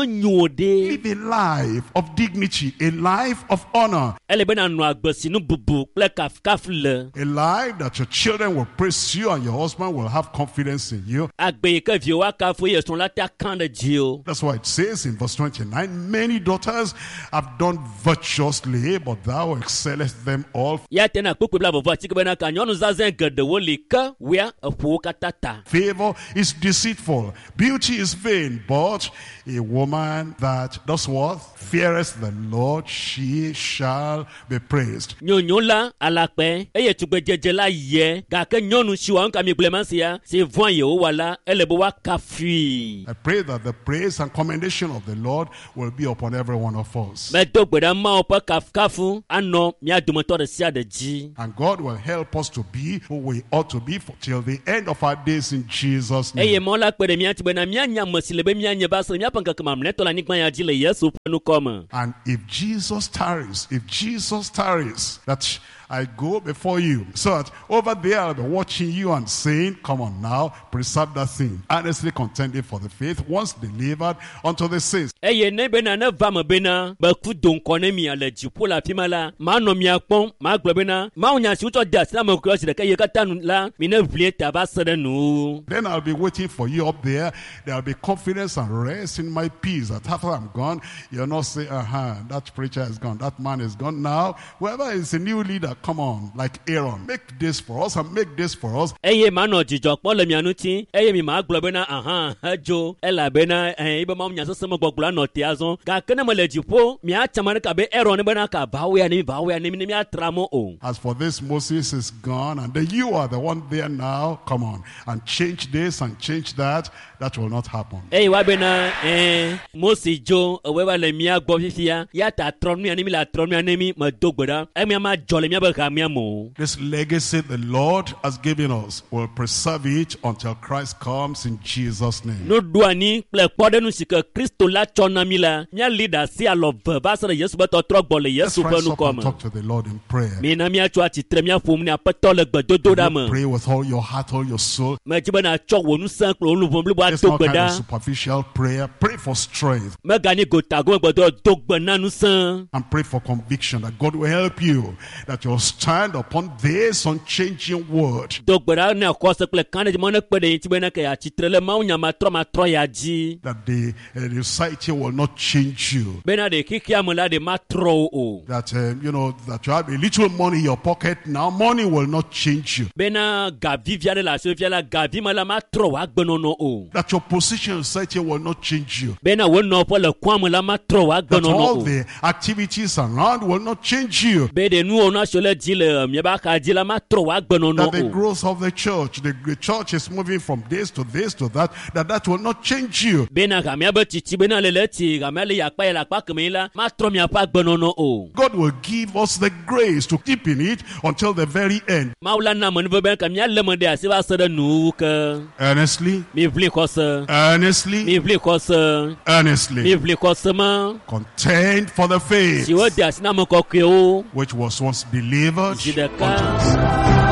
de. Live a life of dignity, a life of honor. Ele bena no agbesinu bubu kple kaf-kaf le. A life that your children will praise you and your husband will have confidence in you. Agbe ke vi wa kafu ye son la ta kan de jio. That's why it says in verse twenty-nine, many daughters have done virtuously, but thou excellest them all. Ya tena kpukpe bla vovo ti ke bena ka nyɔnu zazen gede wo li ke wia eƒo katata. Favor is deceitful, beauty is vain, but a woman that does what? Feareth the Lord, she shall be praised. Nyonyo la alakpe eye tugbe jeje la ye ga ke nyɔnu si wa nka mi gblema sia se voin ye wo wala ele bo wa kafui. I pray that the praise and commendation of the Lord will be upon every one of us. Me do gbe da ma o pe kaf-kafu ano mia dometɔ de sia de dzi. And God will help us to be who we ought to be for till the end of our days in Jesus' Eye name. mo la kpe de mia ti be na mia nya mesi le be mia nye ba se mia pe nkeke mamle to la nigba ya dzi le Yesu ƒe nukɔme. And if Jesus tarries, if Jesus tarries, that I go before you, so that over there I'll be watching you and saying, come on now, preserve that thing. Earnestly contending for the faith once delivered unto the saints. Eye ne be na ne va me be na be ku do nkɔ ne mia le dziƒo la afi ma la ma nɔ mia kpɔm ma gblɔ be na ma nya si wotsɔ de asi na me kura si ɖeka ye katã nu la mi ne vlie ta va se ɖe nu. Then I'll be waiting for you up there. There'll be confidence and rest in my peace that after I'm gone, you'll not say, uh-huh, that preacher is gone, that man is gone. Now, whoever is a new leader, come on, like Aaron, make this for us and make this for us. Eye ma nɔ dzidzɔ kpɔm le mia ŋuti eye mi ma gblɔ be na aha hedzo elabena ɛn ibe ma nya sese me gbɔgblɔ anɔ te azɔ gake ne me le dziƒo mia tsama ɖeka be Aaron ne bena ka vawo ya ne mi vawo ya ne mi ne mia tra mo o. As for this, Moses is gone, and then you are the one there now. Come on, and change this and change that. That will not happen. Eye wa bena ɛn Mose dzo ewe va le mia gbɔ fifia ya ta trɔ nu ya ne mi le atrɔ nu ya ne mi me do gbe ɖa emia ma dzɔ le mia be ha mia mo. This legacy the Lord has given us will preserve it until Christ comes in Jesus' name. Nuɖuani kple kpɔɖenu si ke Kristo la tsɔ na mi la mia li ɖe asi alɔ ve va se ɖe Yesu be tɔtrɔ gbɔ le Let's Yesu ƒe rise up and nukɔme. talk to the Lord in prayer. Mina miatso atsitre miaƒom ne aƒetɔ le gbedodo ɖa me. Pray with all your heart, all your soul. Medzi be natsɔ wò ŋusẽ kple wò luʋɔ blibo It's ado not gbe kind of ɖa. superficial prayer. Pray for strength Megani gotago gbedo do gbe na ŋusẽ. and pray for conviction that God will help you, that you'll stand upon this unchanging word. Do gbe ɖa ne xɔse kple kaɖedzi me ne kpe ɖe ŋuti be ne ke atsitre le Mawu nya matrɔ matrɔ ya dzi. That the, uh, the society will not change you. Bena ɖe xixia me la ɖe matrɔ wo o. That, uh, you know, that you have a little money in your pocket now, money will not change you. Bena gavi via ɖe le asi fia la gavi me la matrɔ wo agbenɔnɔ o. That your position in society will not change you. Bena wo nɔƒe le kɔa me la matrɔ wo That agbenɔnɔ all o. the activities around will not change you. Be ɖe nuwo na sio le dzi le miaba xa dzi la matrɔ wo That agbenɔnɔ the o. growth of the church, the, the church is moving from this to this to that, that that will not change you. Bena gamia be tsitsi bena le le tsi gamia le yakpa ye le akpa keme yi la matrɔ miaƒe agbenɔnɔ o. God will give us the grace to keep in it until the very end. Mawu la na me nuve be ka mia le me ɖe asi va se ɖe nuwu ke. Earnestly, Mi vli xɔse. earnestly, Mi vli xɔse. Mi earnestly vli xɔse ma. contend for the faith Si wo de asi na me kɔkɔewo. which was once delivered Zi unto ɖeka. us.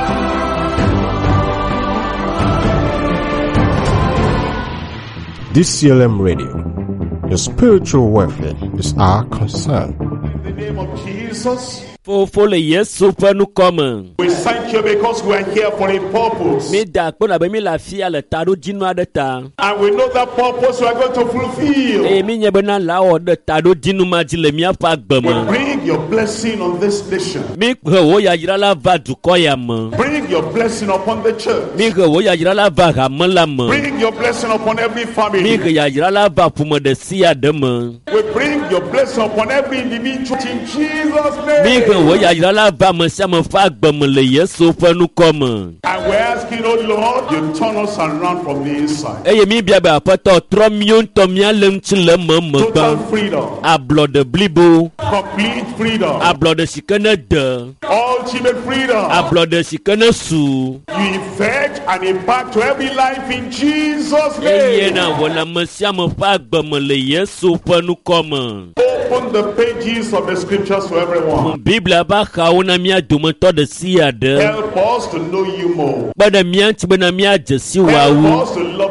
D C L M Radio. Your spiritual welfare is our concern. In the name of Jesus, Fofo le Yesu ƒe nukɔme. we thank you because we are here for a purpose. Mi da akpɔ na be mi le afia le taɖodzinu aɖe ta. And we know that purpose we are going to fulfill. Eye mi nye bena la wɔ ɖe taɖodzinu ma dzi le miaƒe agbe We me. bring your blessing on this nation. Mi he wo yayra la va dukɔ ya me. Bring your blessing upon the church. Mi he wo yayra la va hame la me. Bring your blessing upon every Mi family. he yayra la va ƒome ɖe sia ɖe me. We bring your blessing upon every individual in Jesus' Mi he name. wo yayra la va me sia me ƒe agbe me le Yesu ƒe nukɔme. And we're asking, oh Lord, you turn us around from the inside. Eye mi bia be aƒetɔ trɔ mío ŋutɔ mía le ŋuti le me me Total gbã. freedom. Ablɔɖe blibo. Complete freedom. Ablɔɖe si ke ne de. Ultimate freedom. Ablɔɖe si ke ne su. You effect and impact to every life in Jesus' Eye name. na wɔ le ame sia me ƒe agbe me le Yesu ƒe nukɔme. Open the pages of the scriptures to everyone. Biblia ƒe axawo na mía dometɔ ɖe sia ɖe. Help us to know you more. Kpe ɖe mía ŋuti bena míadze si Help woawu. us to love you more.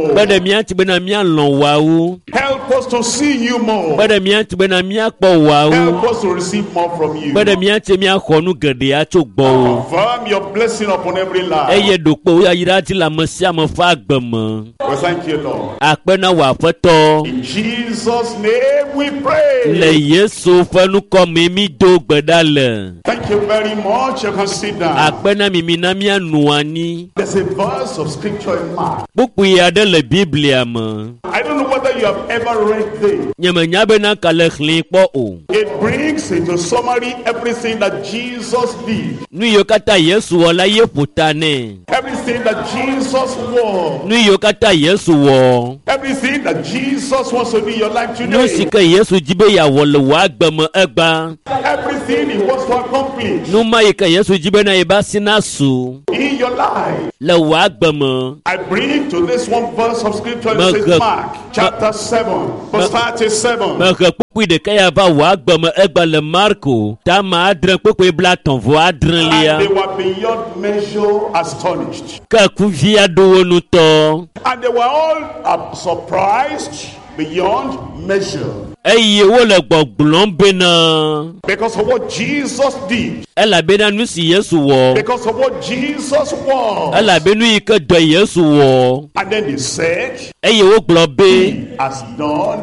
more. Bẹ́ẹ̀ miya ti bẹ́ẹ̀ na miya lọ́n wá o. Help us to see you more. Bẹ́ẹ̀ miya ti bẹ́ẹ̀ na miya kpọ̀ wá o. Help us to receive more from you. Bẹ́ẹ̀ miya ti miya kọ́nu gẹ̀dẹ̀ a tó gbọ́ o. Confirm your blessing upon every life. Ẹ yẹ dòkpọ̀ o yàrá ti la mọ̀ sí àmọ̀ fún àgbẹ̀mọ̀. We thank you, Lord. Àpẹ́ náà wà fẹ́tọ̀. In Jesus' name we pray. Le Yesu fẹ́nu kọ́ mi mi do gbẹ̀dá lẹ̀. Thank you very much. You can sit down. Àpẹ́ náà mi mi náà miya nù wá ní. There's a verse of scripture in Mark. Bukú yìí adé le Bíblia mọ̀. I don't know whether you have ever read this. Nyẹ̀mẹ̀nyá bẹ́ẹ̀ náà kalẹ̀ xlin kpọ̀ o. It brings into summary everything that Jesus did. Nu yìí kata Yesu wọ̀ la yé puta nẹ̀. Everything that Jesus was. Nu yìí kata Yesu wọ̀. Everything that Jesus wants to be in your life Nu si today. ke Yesu jibe ya wọ̀ le wà gbẹ̀mọ̀ ẹgbà. Everything he wants to accomplish Nu ma yìí ke Yesu jibe na yìí bá sinna su. in your life. Le wà gbẹ̀mọ̀. I bring to this one verse of scripture. Ma- It says Mark chapter seven, verse thirty-seven. Mẹ̀kẹ́ kpékpé ɖeka ya va wà gbẹ̀mọ̀ ẹgbà le Marko. Tá ma adre kpékpé bla tɔn vɔ adre And lia. they were beyond measure astonished. Ke kuvi aɖewo nu tɔ. And they were all uh, surprised beyond measure. Eye wo le gbɔgblɔm bena. Because of what Jesus did. Elabena nu si Yesu wɔ. Because of what Jesus was. Elabenu yi ke dɔ Yesu wɔ. And then they said, Eye wo gblɔ be. He has done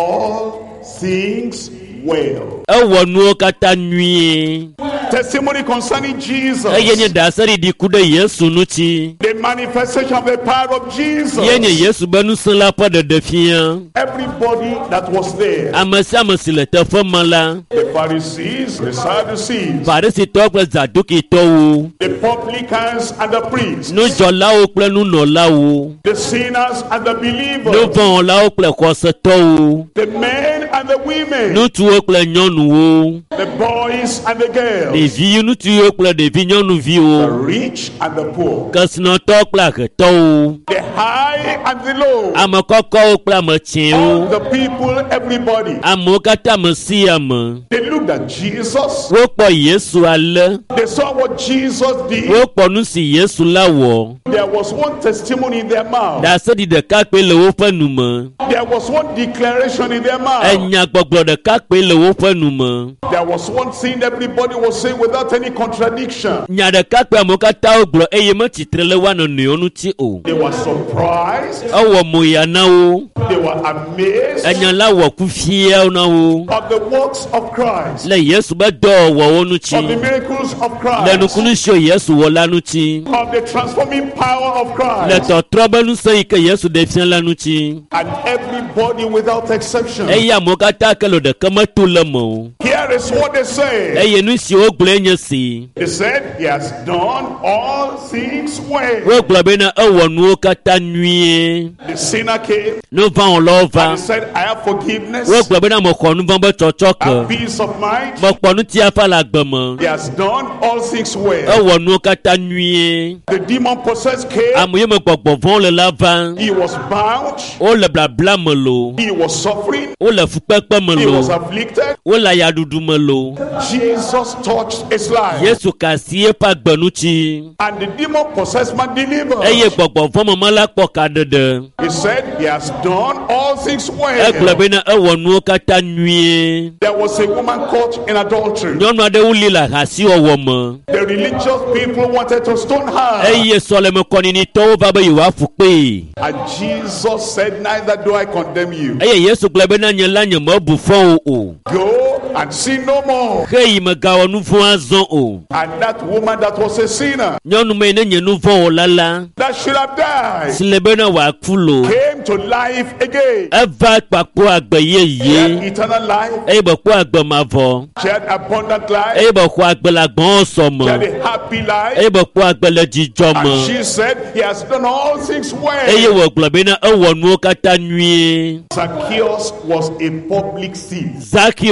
all things well. Ewɔ nuwo katã nyuie. Testimony concerning Jesus. Eye nye dasari di ku ɖe Yesu ŋuti. The manifestation of the power of Jesus. Ye nye Yesu be ŋusẽ la ƒe ɖeɖefia. Everybody that was there. Ame sia ame si le teƒe me la. The Pharisees, the Sadducees. Farisitɔwo kple Zadukitɔwo. The publicans and the priests. Nudzɔlawo kple nunɔlawo. The sinners and the believers. Nuvɔwɔlawo kple xɔsetɔwo. The men and the women. Ŋutsuwo kple nyɔnuwo. The boys and the girls. Ɖevi ŋutsuwo kple ɖevi The nyɔnuviwo. rich and the poor. Kesinɔtɔwo kple ahetɔwo. The high and the low. Ame kɔkɔwo kple ame All tsiẽwo. the people, everybody. Amewo katã me si ame. They looked at Jesus. Wokpɔ Yesu ale. They saw what Jesus did. Wokpɔ nu si Yesu la wɔ. There was one testimony in their mouth. Ɖaseɖi ɖeka kpe le woƒe nume. There was one declaration in their mouth. Enyagbɔgblɔ ɖeka kpe le woƒe nume. There was one thing everybody was saying without any contradiction. Nya ɖeka kpe amewo katã wogblɔ eye metsitre le woa nɔnɔewo ŋuti o. They were surprised. Ewɔ moya na wo. They were amazed Enya la wɔ kufia na wo. of the works of Christ. Le Yesu be dɔwɔwɔwo Of the ŋuti. miracles of Le Christ. nukunu sio Yesu wɔ la ŋuti. Of the transforming power of Le Christ. tɔtrɔ be nusẽ yi ke Yesu ɖe fia la ŋuti. And everybody without exception. Eye amewo katã ke le ɖeke meto le me o. Here is what they say. Eye nu si wogblɔe nye si. They said, He has done all things well. Wogblɔ bena ewɔ nuwo katã nyuie. The sinner came Nuvãwɔlawo and va. he said, I have forgiveness, Wogblɔ bena mexɔ nuvã be tsɔtsɔ I have ke. peace of mind. Mekpɔ nutiafa le agbe me. He has done all things well. Ewɔ nuwo katã nyuie. The demon possessed came. Ame yi me gbɔgbɔ vɔ̃wo le la va. He was bound. Wole blabla me lo. He was suffering. Wole fukpekpe me He was lo. afflicted. Wole ayaɖuɖu me lo. Jesus touched his life. Yesu ka asi eƒe agbe ŋuti. And the demon possessed man delivered. Eye gbɔgbɔ vɔ̃ me me la kpɔ ka ɖeɖe. He said, He has done all things Egblɔ well. bena ewɔ nuwo katã nyuie. There was a woman caught in adultery. Nyɔnu aɖewo li le ahasiwɔwɔ me. The religious people wanted to stone her. Eye sɔlemekɔninitɔwo va be yewoaƒu kpee. And Jesus said, Neither do I condemn you. Eye Yesu gblɔ bena nye la nyemebu fɔ wo o. Go and sin no more. Xe yi megawɔ nu vɔ̃ azɔ o. And that woman that was a sinner, Nyɔnu me yi ne nye nu vɔ̃ wɔla la. that should have died, Si le bena wòaku lo. came to life again. Eva kpakpɔ agbe She had yeye. eternal life. Eye bèkpɔ agbe mavɔ. She had abundant life. Eye bèxɔ agbe le agbɔsɔ She had me. a happy life. Eye bèkpɔ agbe le dzidzɔ And me. she said, He has done all things Eye well. wògblɔ bena ewɔ nuwo katã nyuie. Zacchaeus was a public thief. Zakio enye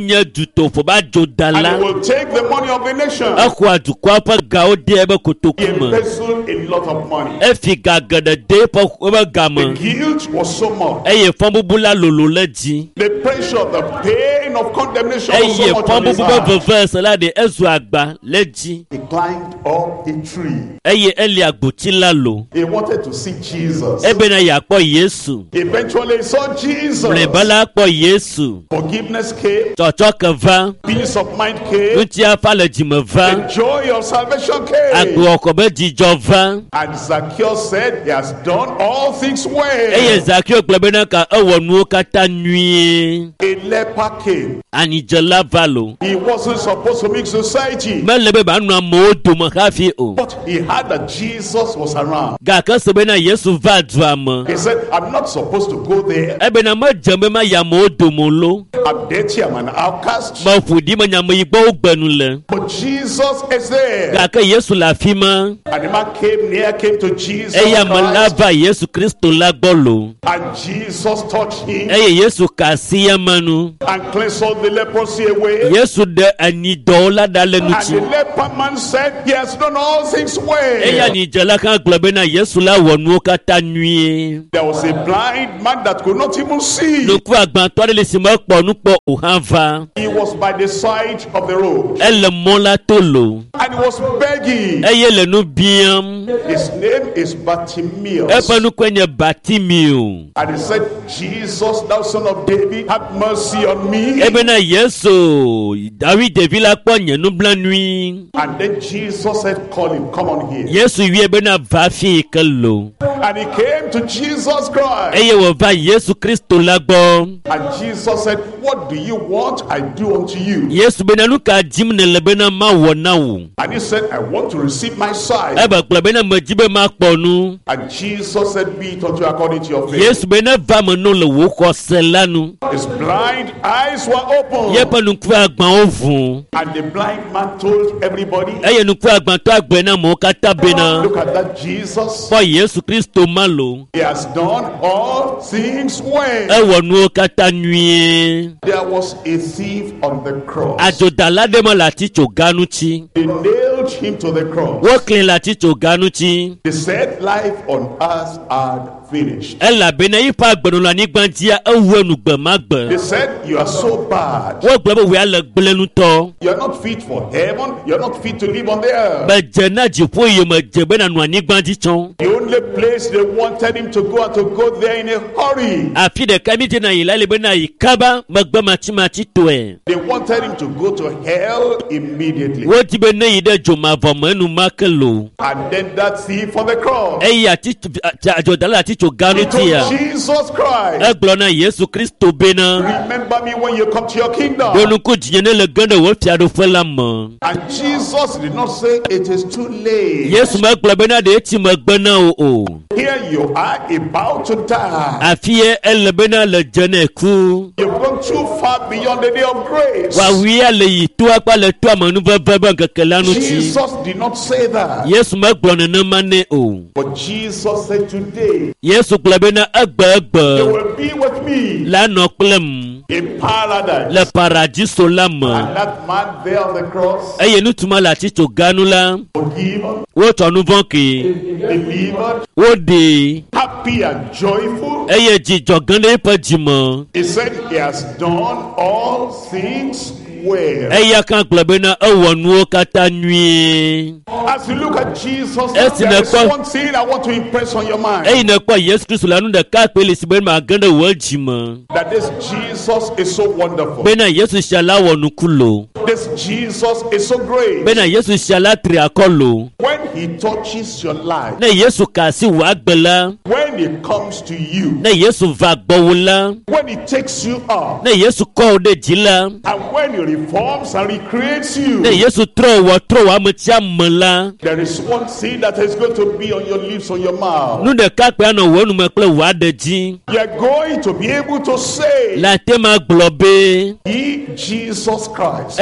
enye duto ba and jodala he will take the money of the nation. akwa dukwa pa gao de ebe He kotokuma embezzled a lot of money. efi gagada de pa ebe The gama guilt was so much. eye fambubula lolo leji The pressure, the pain of condemnation was eye so much on his fambubula heart. vevese la de ezu agba leji He climbed up a tree. eye eli agbuti lalo He wanted to see Jesus. ebe na yakpo Yesu Eventually he saw Jesus. lebala kpo Yesu Forgiveness came. chocho kava Peace of mind came. nti afa le jimeva The joy of salvation came. agbo okobe jijova And Zacchaeus said, he has done all things eye well. Zakio glebe na ka ewo nuwo kata nwie A leper came. anijela valo He wasn't supposed to make society. melebe ba nu amo dum hafi o But he heard that Jesus was around. ga ka sebe na Yesu va duama He said, I'm not supposed to go there. ebe na ma jambe ma ya mo dum lo I'm dirty, I'm an outcast. ma fudi ma nyam igbo ogbenu le But Jesus is there. ga ka Yesu la fi ma And the man came near, came to Jesus eya ma la Christ, va Yesu Kristo la gbolo and Jesus touched him eye Yesu ka si ya manu and cleansed all the leprosy away. Yesu de ani do la da le And nuti the leper man said, he has done all things eya well. ni jela kan glebe na Yesu la wonu kata nwie There was a blind man that could not even see. nuku agban to le si mo po nu po o hanva He was by the side of the road ele mo la tolo and he was begging. eye le nu biam His name is Bartimaeus. epe nu kwenye Batimio And he said, Jesus, thou son of David, have mercy on me. ebe na Yesu David de villa po nyenu blanui And then Jesus said, call him, come on here. Yesu wi ebe na va fi kelo And he came to Jesus Christ. eye wo va Yesu Kristo la gbo And Jesus said, what do you want? I do unto you. Yesu be na nu ka jim ne lebe na ma wo na wo And he said, I want to receive my sight. ebe glebe na majibe ma ponu And Jesus said, be it unto you according to your faith. Yesu be na va mo no le wo ko selanu His blind eyes were open. ye pa nu ku agban ovun And the blind man told everybody, eye nu ku agban to agbe na mo kata be na look at that Jesus. po Yesu Kristo malo He has done all things well. ewo nu kata nwie There was a thief on the cross. ajodala de mo lati choganu chi They nailed him to the cross. wo clean lati choganu chi They said life on earth had finished. ela be na ipa agbenu la ni gbantia ewu enugbe ma They gbe said you are so bad. wo gbe we ale gblenu to You are not fit for heaven. You are not fit to live on the earth. be je na jipo ye me je be na nu ani gbanti chon The only place they wanted him to go and to go there in a hurry. afi de kamiti na ila le be na ikaba magba machi machi to e They wanted him to go to hell immediately. wo ti be na ide joma vomenu makelo And then that thief on the cross. e ya ti ajodala ati choganu He ti told ya Jesus Christ, e glo na Yesu Kristo be na remember me when you come to your kingdom. donu ku jinye le gande wo fiado fela mo And Jesus did not say it is too late. Yesu ma glo be na de ti mo gbe na o o Here you are about to die. afi e ele be na le jene ku You've gone too far beyond the day of grace. wa wi ale yi to apa le to amanu veve ba kekelanu ti Jesus did not say that. Yesu ma glo ne na mane o But Jesus said today, Yesu glo be na egbe you egbe will be with me la no plem in paradise. le paradiso la mo And that man there on the cross, eye nu tuma la ti choganu la forgiven, wo tonu vonke delivered, wo de happy and joyful. eye jijo gande pa jimo He said he has done all things well. eye kan glo be na ewo nu kata nwie As you look at Jesus, Yes, there is Nepal. one thing I want to impress on your mind. eye na kwa Yesu Kristo la nu de ka pe le sibe ma gande wo jimo That this Jesus is so wonderful. be na Yesu shala wo nu kulo This Jesus is so great. be na Yesu shala tri akolo When he touches your life, na Yesu ka si wa gbela when he comes to you, na Yesu va gbowula when he takes you up, na Yesu ko de jila and when he reforms and recreates you, na Yesu tro wo tro wa mo tia mala there is one thing that is going to be on your lips, on your mouth. nu de ka pe na wo nu me ple wa de ji You are going to be able to say, la te ma glo be He, Jesus Christ, eye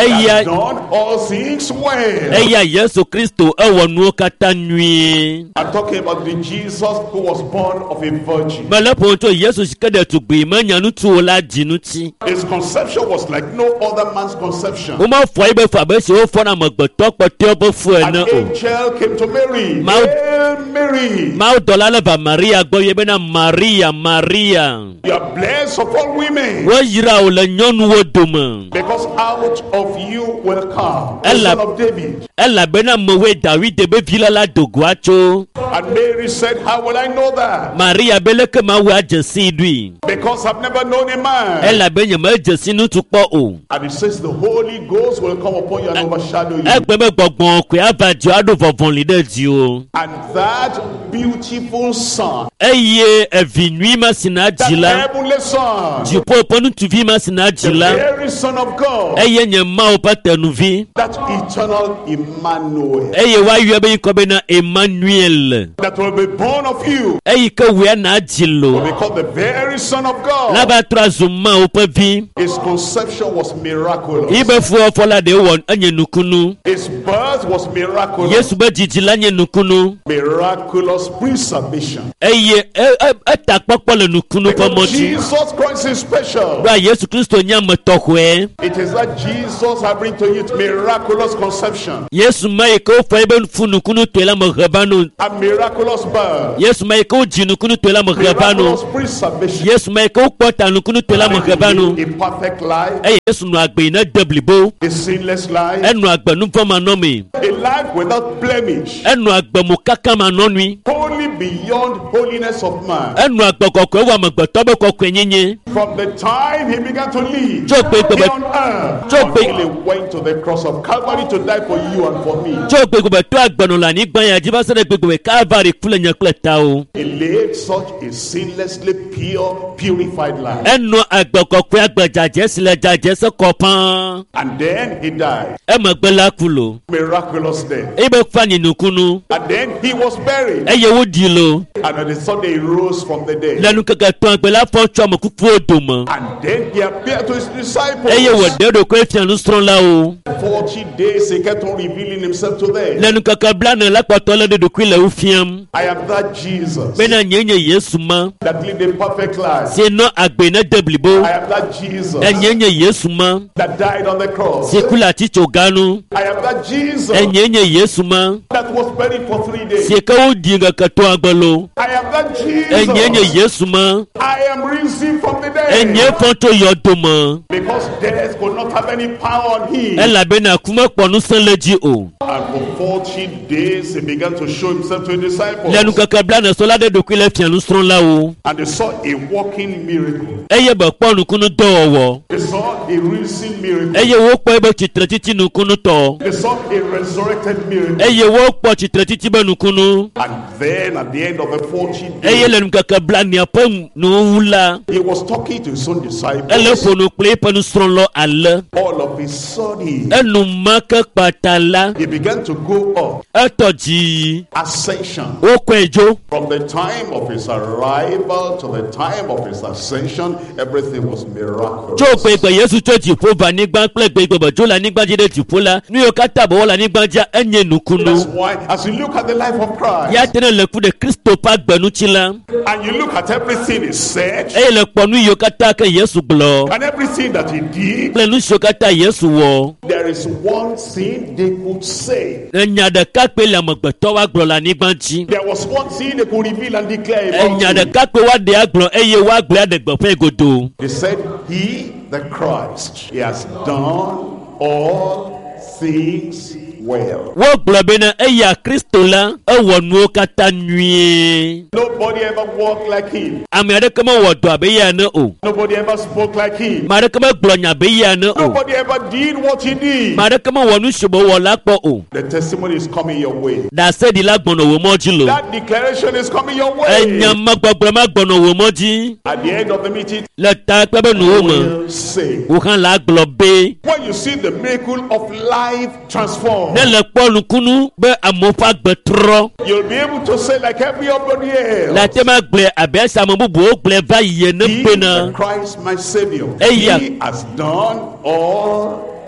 has done all things well. Eya Yesu Kristo ewo nu kata nwie. I'm talking about the Jesus who was born of a virgin. Malaponto Yesu sikade tugbe manyanu tu la jinuti. His conception was like no other man's conception. Uma fo ibe fa be se o fo na magboto pote obo fu An ena o. angel came to Mary. Ma- Hail Mary. Ma dolala ba Maria gbo ye be na Maria Maria. You are blessed of all women. Wo yira o le nyonu wo dom. Because out of you will come the Ella- son of David. Ela be na mowe David de be vila la dogwacho. And Mary said, how will I know that? Maria beleke ma wa jesi dui. Because I've never known a man. Ela be nyama jesi nu tukpo o. And it says the Holy Ghost will come upon you and overshadow you. Egbe me gbogbon kwe avajo ado vovon lide di o. And that beautiful son, Eye evinui masina that jila. heavenly son, Jipo ponu tuvi masina the jila. very son of God, Eye nyama o patenuvi. that eternal Emmanuel, Eye wa yebe ikobe na Emmanuel. that will be born of you, Eye ke we na will jilo. be called the very son of God. Laba trazuma o pevi. His conception was miraculous. Ibe fu ofola de won anye nukunu. His birth was miraculous. Yesu be jijila nye nukunu. Miraculous preservation. Eye eta popo le nukunu Because pomoji. Jesus Christ is special. Bra Yesu Kristo nya motokwe. It is that Jesus I bring to you miraculous conception Yesu mai ko fa ibe fu nukunu twela mo rebanu. and miraculous birth. Yesu mai ko jinukunu twela mo Miraculous rebanu. preservation. Yesu mai ko pota nukunu twela mo And rebanu. a perfect life, Eye Yesu no agbe na deblibo. a sinless life, Enu agbe nu foma nomi. a life without blemish, Enu agbe mo kaka ma nonui. wholly beyond holiness of man. Enu agbe kokwe wa magbe tobe kokwe nyenye. From the time he began to live Joe Pe- here on earth Joe Pe- until he went to the cross of Calvary to die for you and for me. Jo gbegbe to agbenu la ni gban ya jiba sere gbegbe Calvary kule nya kle ta o. He lived such a sinlessly pure, purified life. Enu agbe kokwe agbe jaje sile jaje se kopan. And then he died. E magbe la kulo. Miraculous death. Ibe fani nukunu. And then he was buried. Eye wo dilo. And on the Sunday he rose from the dead. Lenu keke to agbe la fon cho mo kuku odomo. And then he appeared to his disciples. Eye wo de do ko efian lu stron la o. Forty days he kept on revealing himself to them. Lenu keke bla na la poto le de do ku le ufiam. I am that Jesus Be na nyenye Yesu ma. that lived a perfect life. Se no agbe na deblibo. I am that Jesus E nyenye Yesu ma. that died on the cross. Se kula chicho ganu. I am that Jesus E nyenye Yesu ma. that was buried for three days. Se ka o dinga ka to agbalo. I am that E nyenye Jesus. Yesu ma. I am risen from the E nye dead. fonto yodomo. Because death could not have any power on him. E la be na kuma ponu sanleji o. And for forty days he began to show himself to his disciples. Lenu kaka bla na sola de do ku le fian lu stron la o. And they saw a walking miracle. Eye be ponu kunu do owo. They saw a risen miracle. Eye wo po ebe chitre titi nu kunu to. They saw a resurrected miracle. Eye wo po chitre titi be nu kunu. And then at the end of the forty Eye days, lenu kaka bla ni apom nu wula. he was talking to his own Ele disciples. ponu ple ponu stron lo ale. All of a sudden, Enu maka patala. he began to go up. Etoji. Ascension. O kwejo. From the time of his arrival to the time of his ascension, everything was miraculous. Tó pe ìgbà Yesu tó jìpó bá nígbà pẹ́ gbé ìgbà bàjọ́ la nígbà jíde jìpó la ní o ká tàbọ̀ wọ́n la nígbà já ẹ̀yẹ nùkúnú. That's why, as you look at the life of Christ, Yá tẹ́lẹ̀ lẹ́kú de Kristo pa gbẹ̀nu tí la. and you look at everything he said, Ẹ̀yẹ lẹ pọ̀ ní iyo ká tá kẹ́ Yesu gbọ́. and everything that he did, Pẹ̀lú ní iyo ká tá Yesu wọ̀. there is one thing they could say. Ẹ̀yà dẹ̀ ká pé làmọ̀gbẹ̀tọ́ wa gbọ́ la nígbà jí. There was one thing they could reveal and declare about Ẹ̀yà dẹ̀ him. ká pé wá dé àgbọ̀n ẹ̀yẹ wá gbé àdẹ̀gbọ̀ fún ìgòdò. They said, he, the Christ, he has done all things well. Wọ́n gbọ́ bẹ́ẹ̀ náà ẹ̀yà Kristo la ẹ̀wọ̀ nu ó ká tá nùyẹn. Nobody ever walked like him. Àmì àdékọ́mọ̀ wọ̀ dọ̀ àbẹ́yẹ náà o. Nobody ever spoke like him. Màá àdékọ́mọ̀ gbọ̀nyà àbẹ́yẹ náà o. Nobody ever did what he did. Màá àdékọ́mọ̀ wọ̀ nu ṣùgbọ́n wọ̀ lápọ̀ o. The testimony is coming your way. Dàsẹ́ di lágbọ̀nà òwò mọ́jú lò. That declaration is coming your way. Ẹ̀yàn má gbọ́gbọ́n má gbọ̀nà òwò mọ́jú. At the end of the meeting, Lẹ́ta pẹ́bẹ́ nù ó mọ̀. will say, Wòhán là á gbọ̀ bẹ́. when you see the miracle of life transformed, Nílẹ̀ pọ́ọ̀lù kúnú bẹ́ àmọ́fà gbẹ tọrọ. you'll be able to say like everybody else, Làtẹ́ má gbẹ àbẹ́ sàmọ́ búbu ó gbẹ báyìí yẹn ní he, pé náà. the Christ my Savior, Hey, yeah. he has done all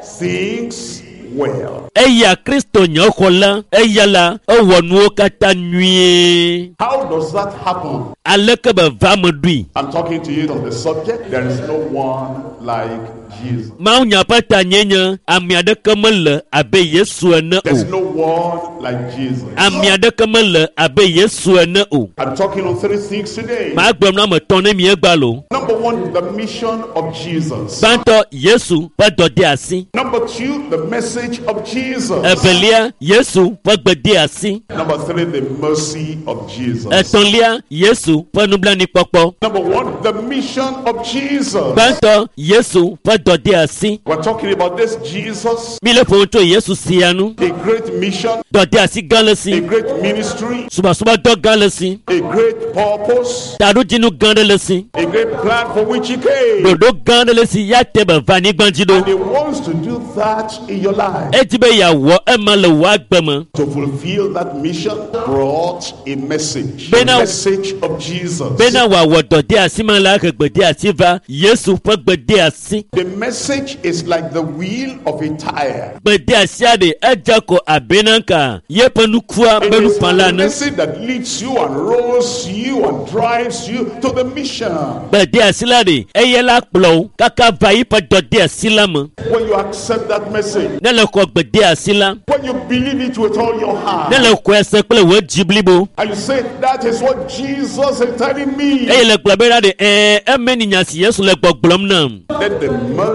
things well. Eya Kristo nyokola, eya la, ewonu kata nui. How does that happen? Aleke be vamedui. I'm talking to you on the subject. There is no one like Jesus. Mau nyapa tanyenya, amiade kemele abe Yesu ene There's o. no one like Jesus. Amiade kemele abe Yesu ene o. I'm talking on three things today. Ma gbem na me tone mi egbalo. Number one, the mission of Jesus. Banto Yesu pa dode asi. Number two, the message of Jesus. Ebelia Yesu pa gbede asi. Number three, the mercy of Jesus. Etonlia Yesu pa nublani popo. Number one, the mission of Jesus. Banto Yesu pa dode asi. We're talking about this Jesus, Mi le fonto Yesu sianu. a great mission, Dode asi a galesi. great ministry, Suba suba do galesi. a great purpose, Taru jinu gandelesi. a great plan for which he came. Dodo gandelesi ya tebe vani gbanjido. And he wants to do that in your life. Ejibe ya wo ema le wa gbeme. To fulfill that mission brought a message. The Bena- message of Jesus. Bena wa wo dode asi ma la ke gbede asi va. Yesu pa gbede asi. The message is like the wheel of a tire. Gbede asi ade ejako abenanka. Ye penukua It belu is the palane. message that leads you and rolls you and drives you to the mission. Gbede asi la de eye la kplo kaka va yi pa dode asi la me. When you accept that message, Ne le ko gbede asi la. when you believe it with all your heart, Ne le ko ese kple wo jiblibo. and you say, that is what Jesus is telling me, Eye le kplo be la de eh eme ni nyasi Yesu le gbogblom nam. let the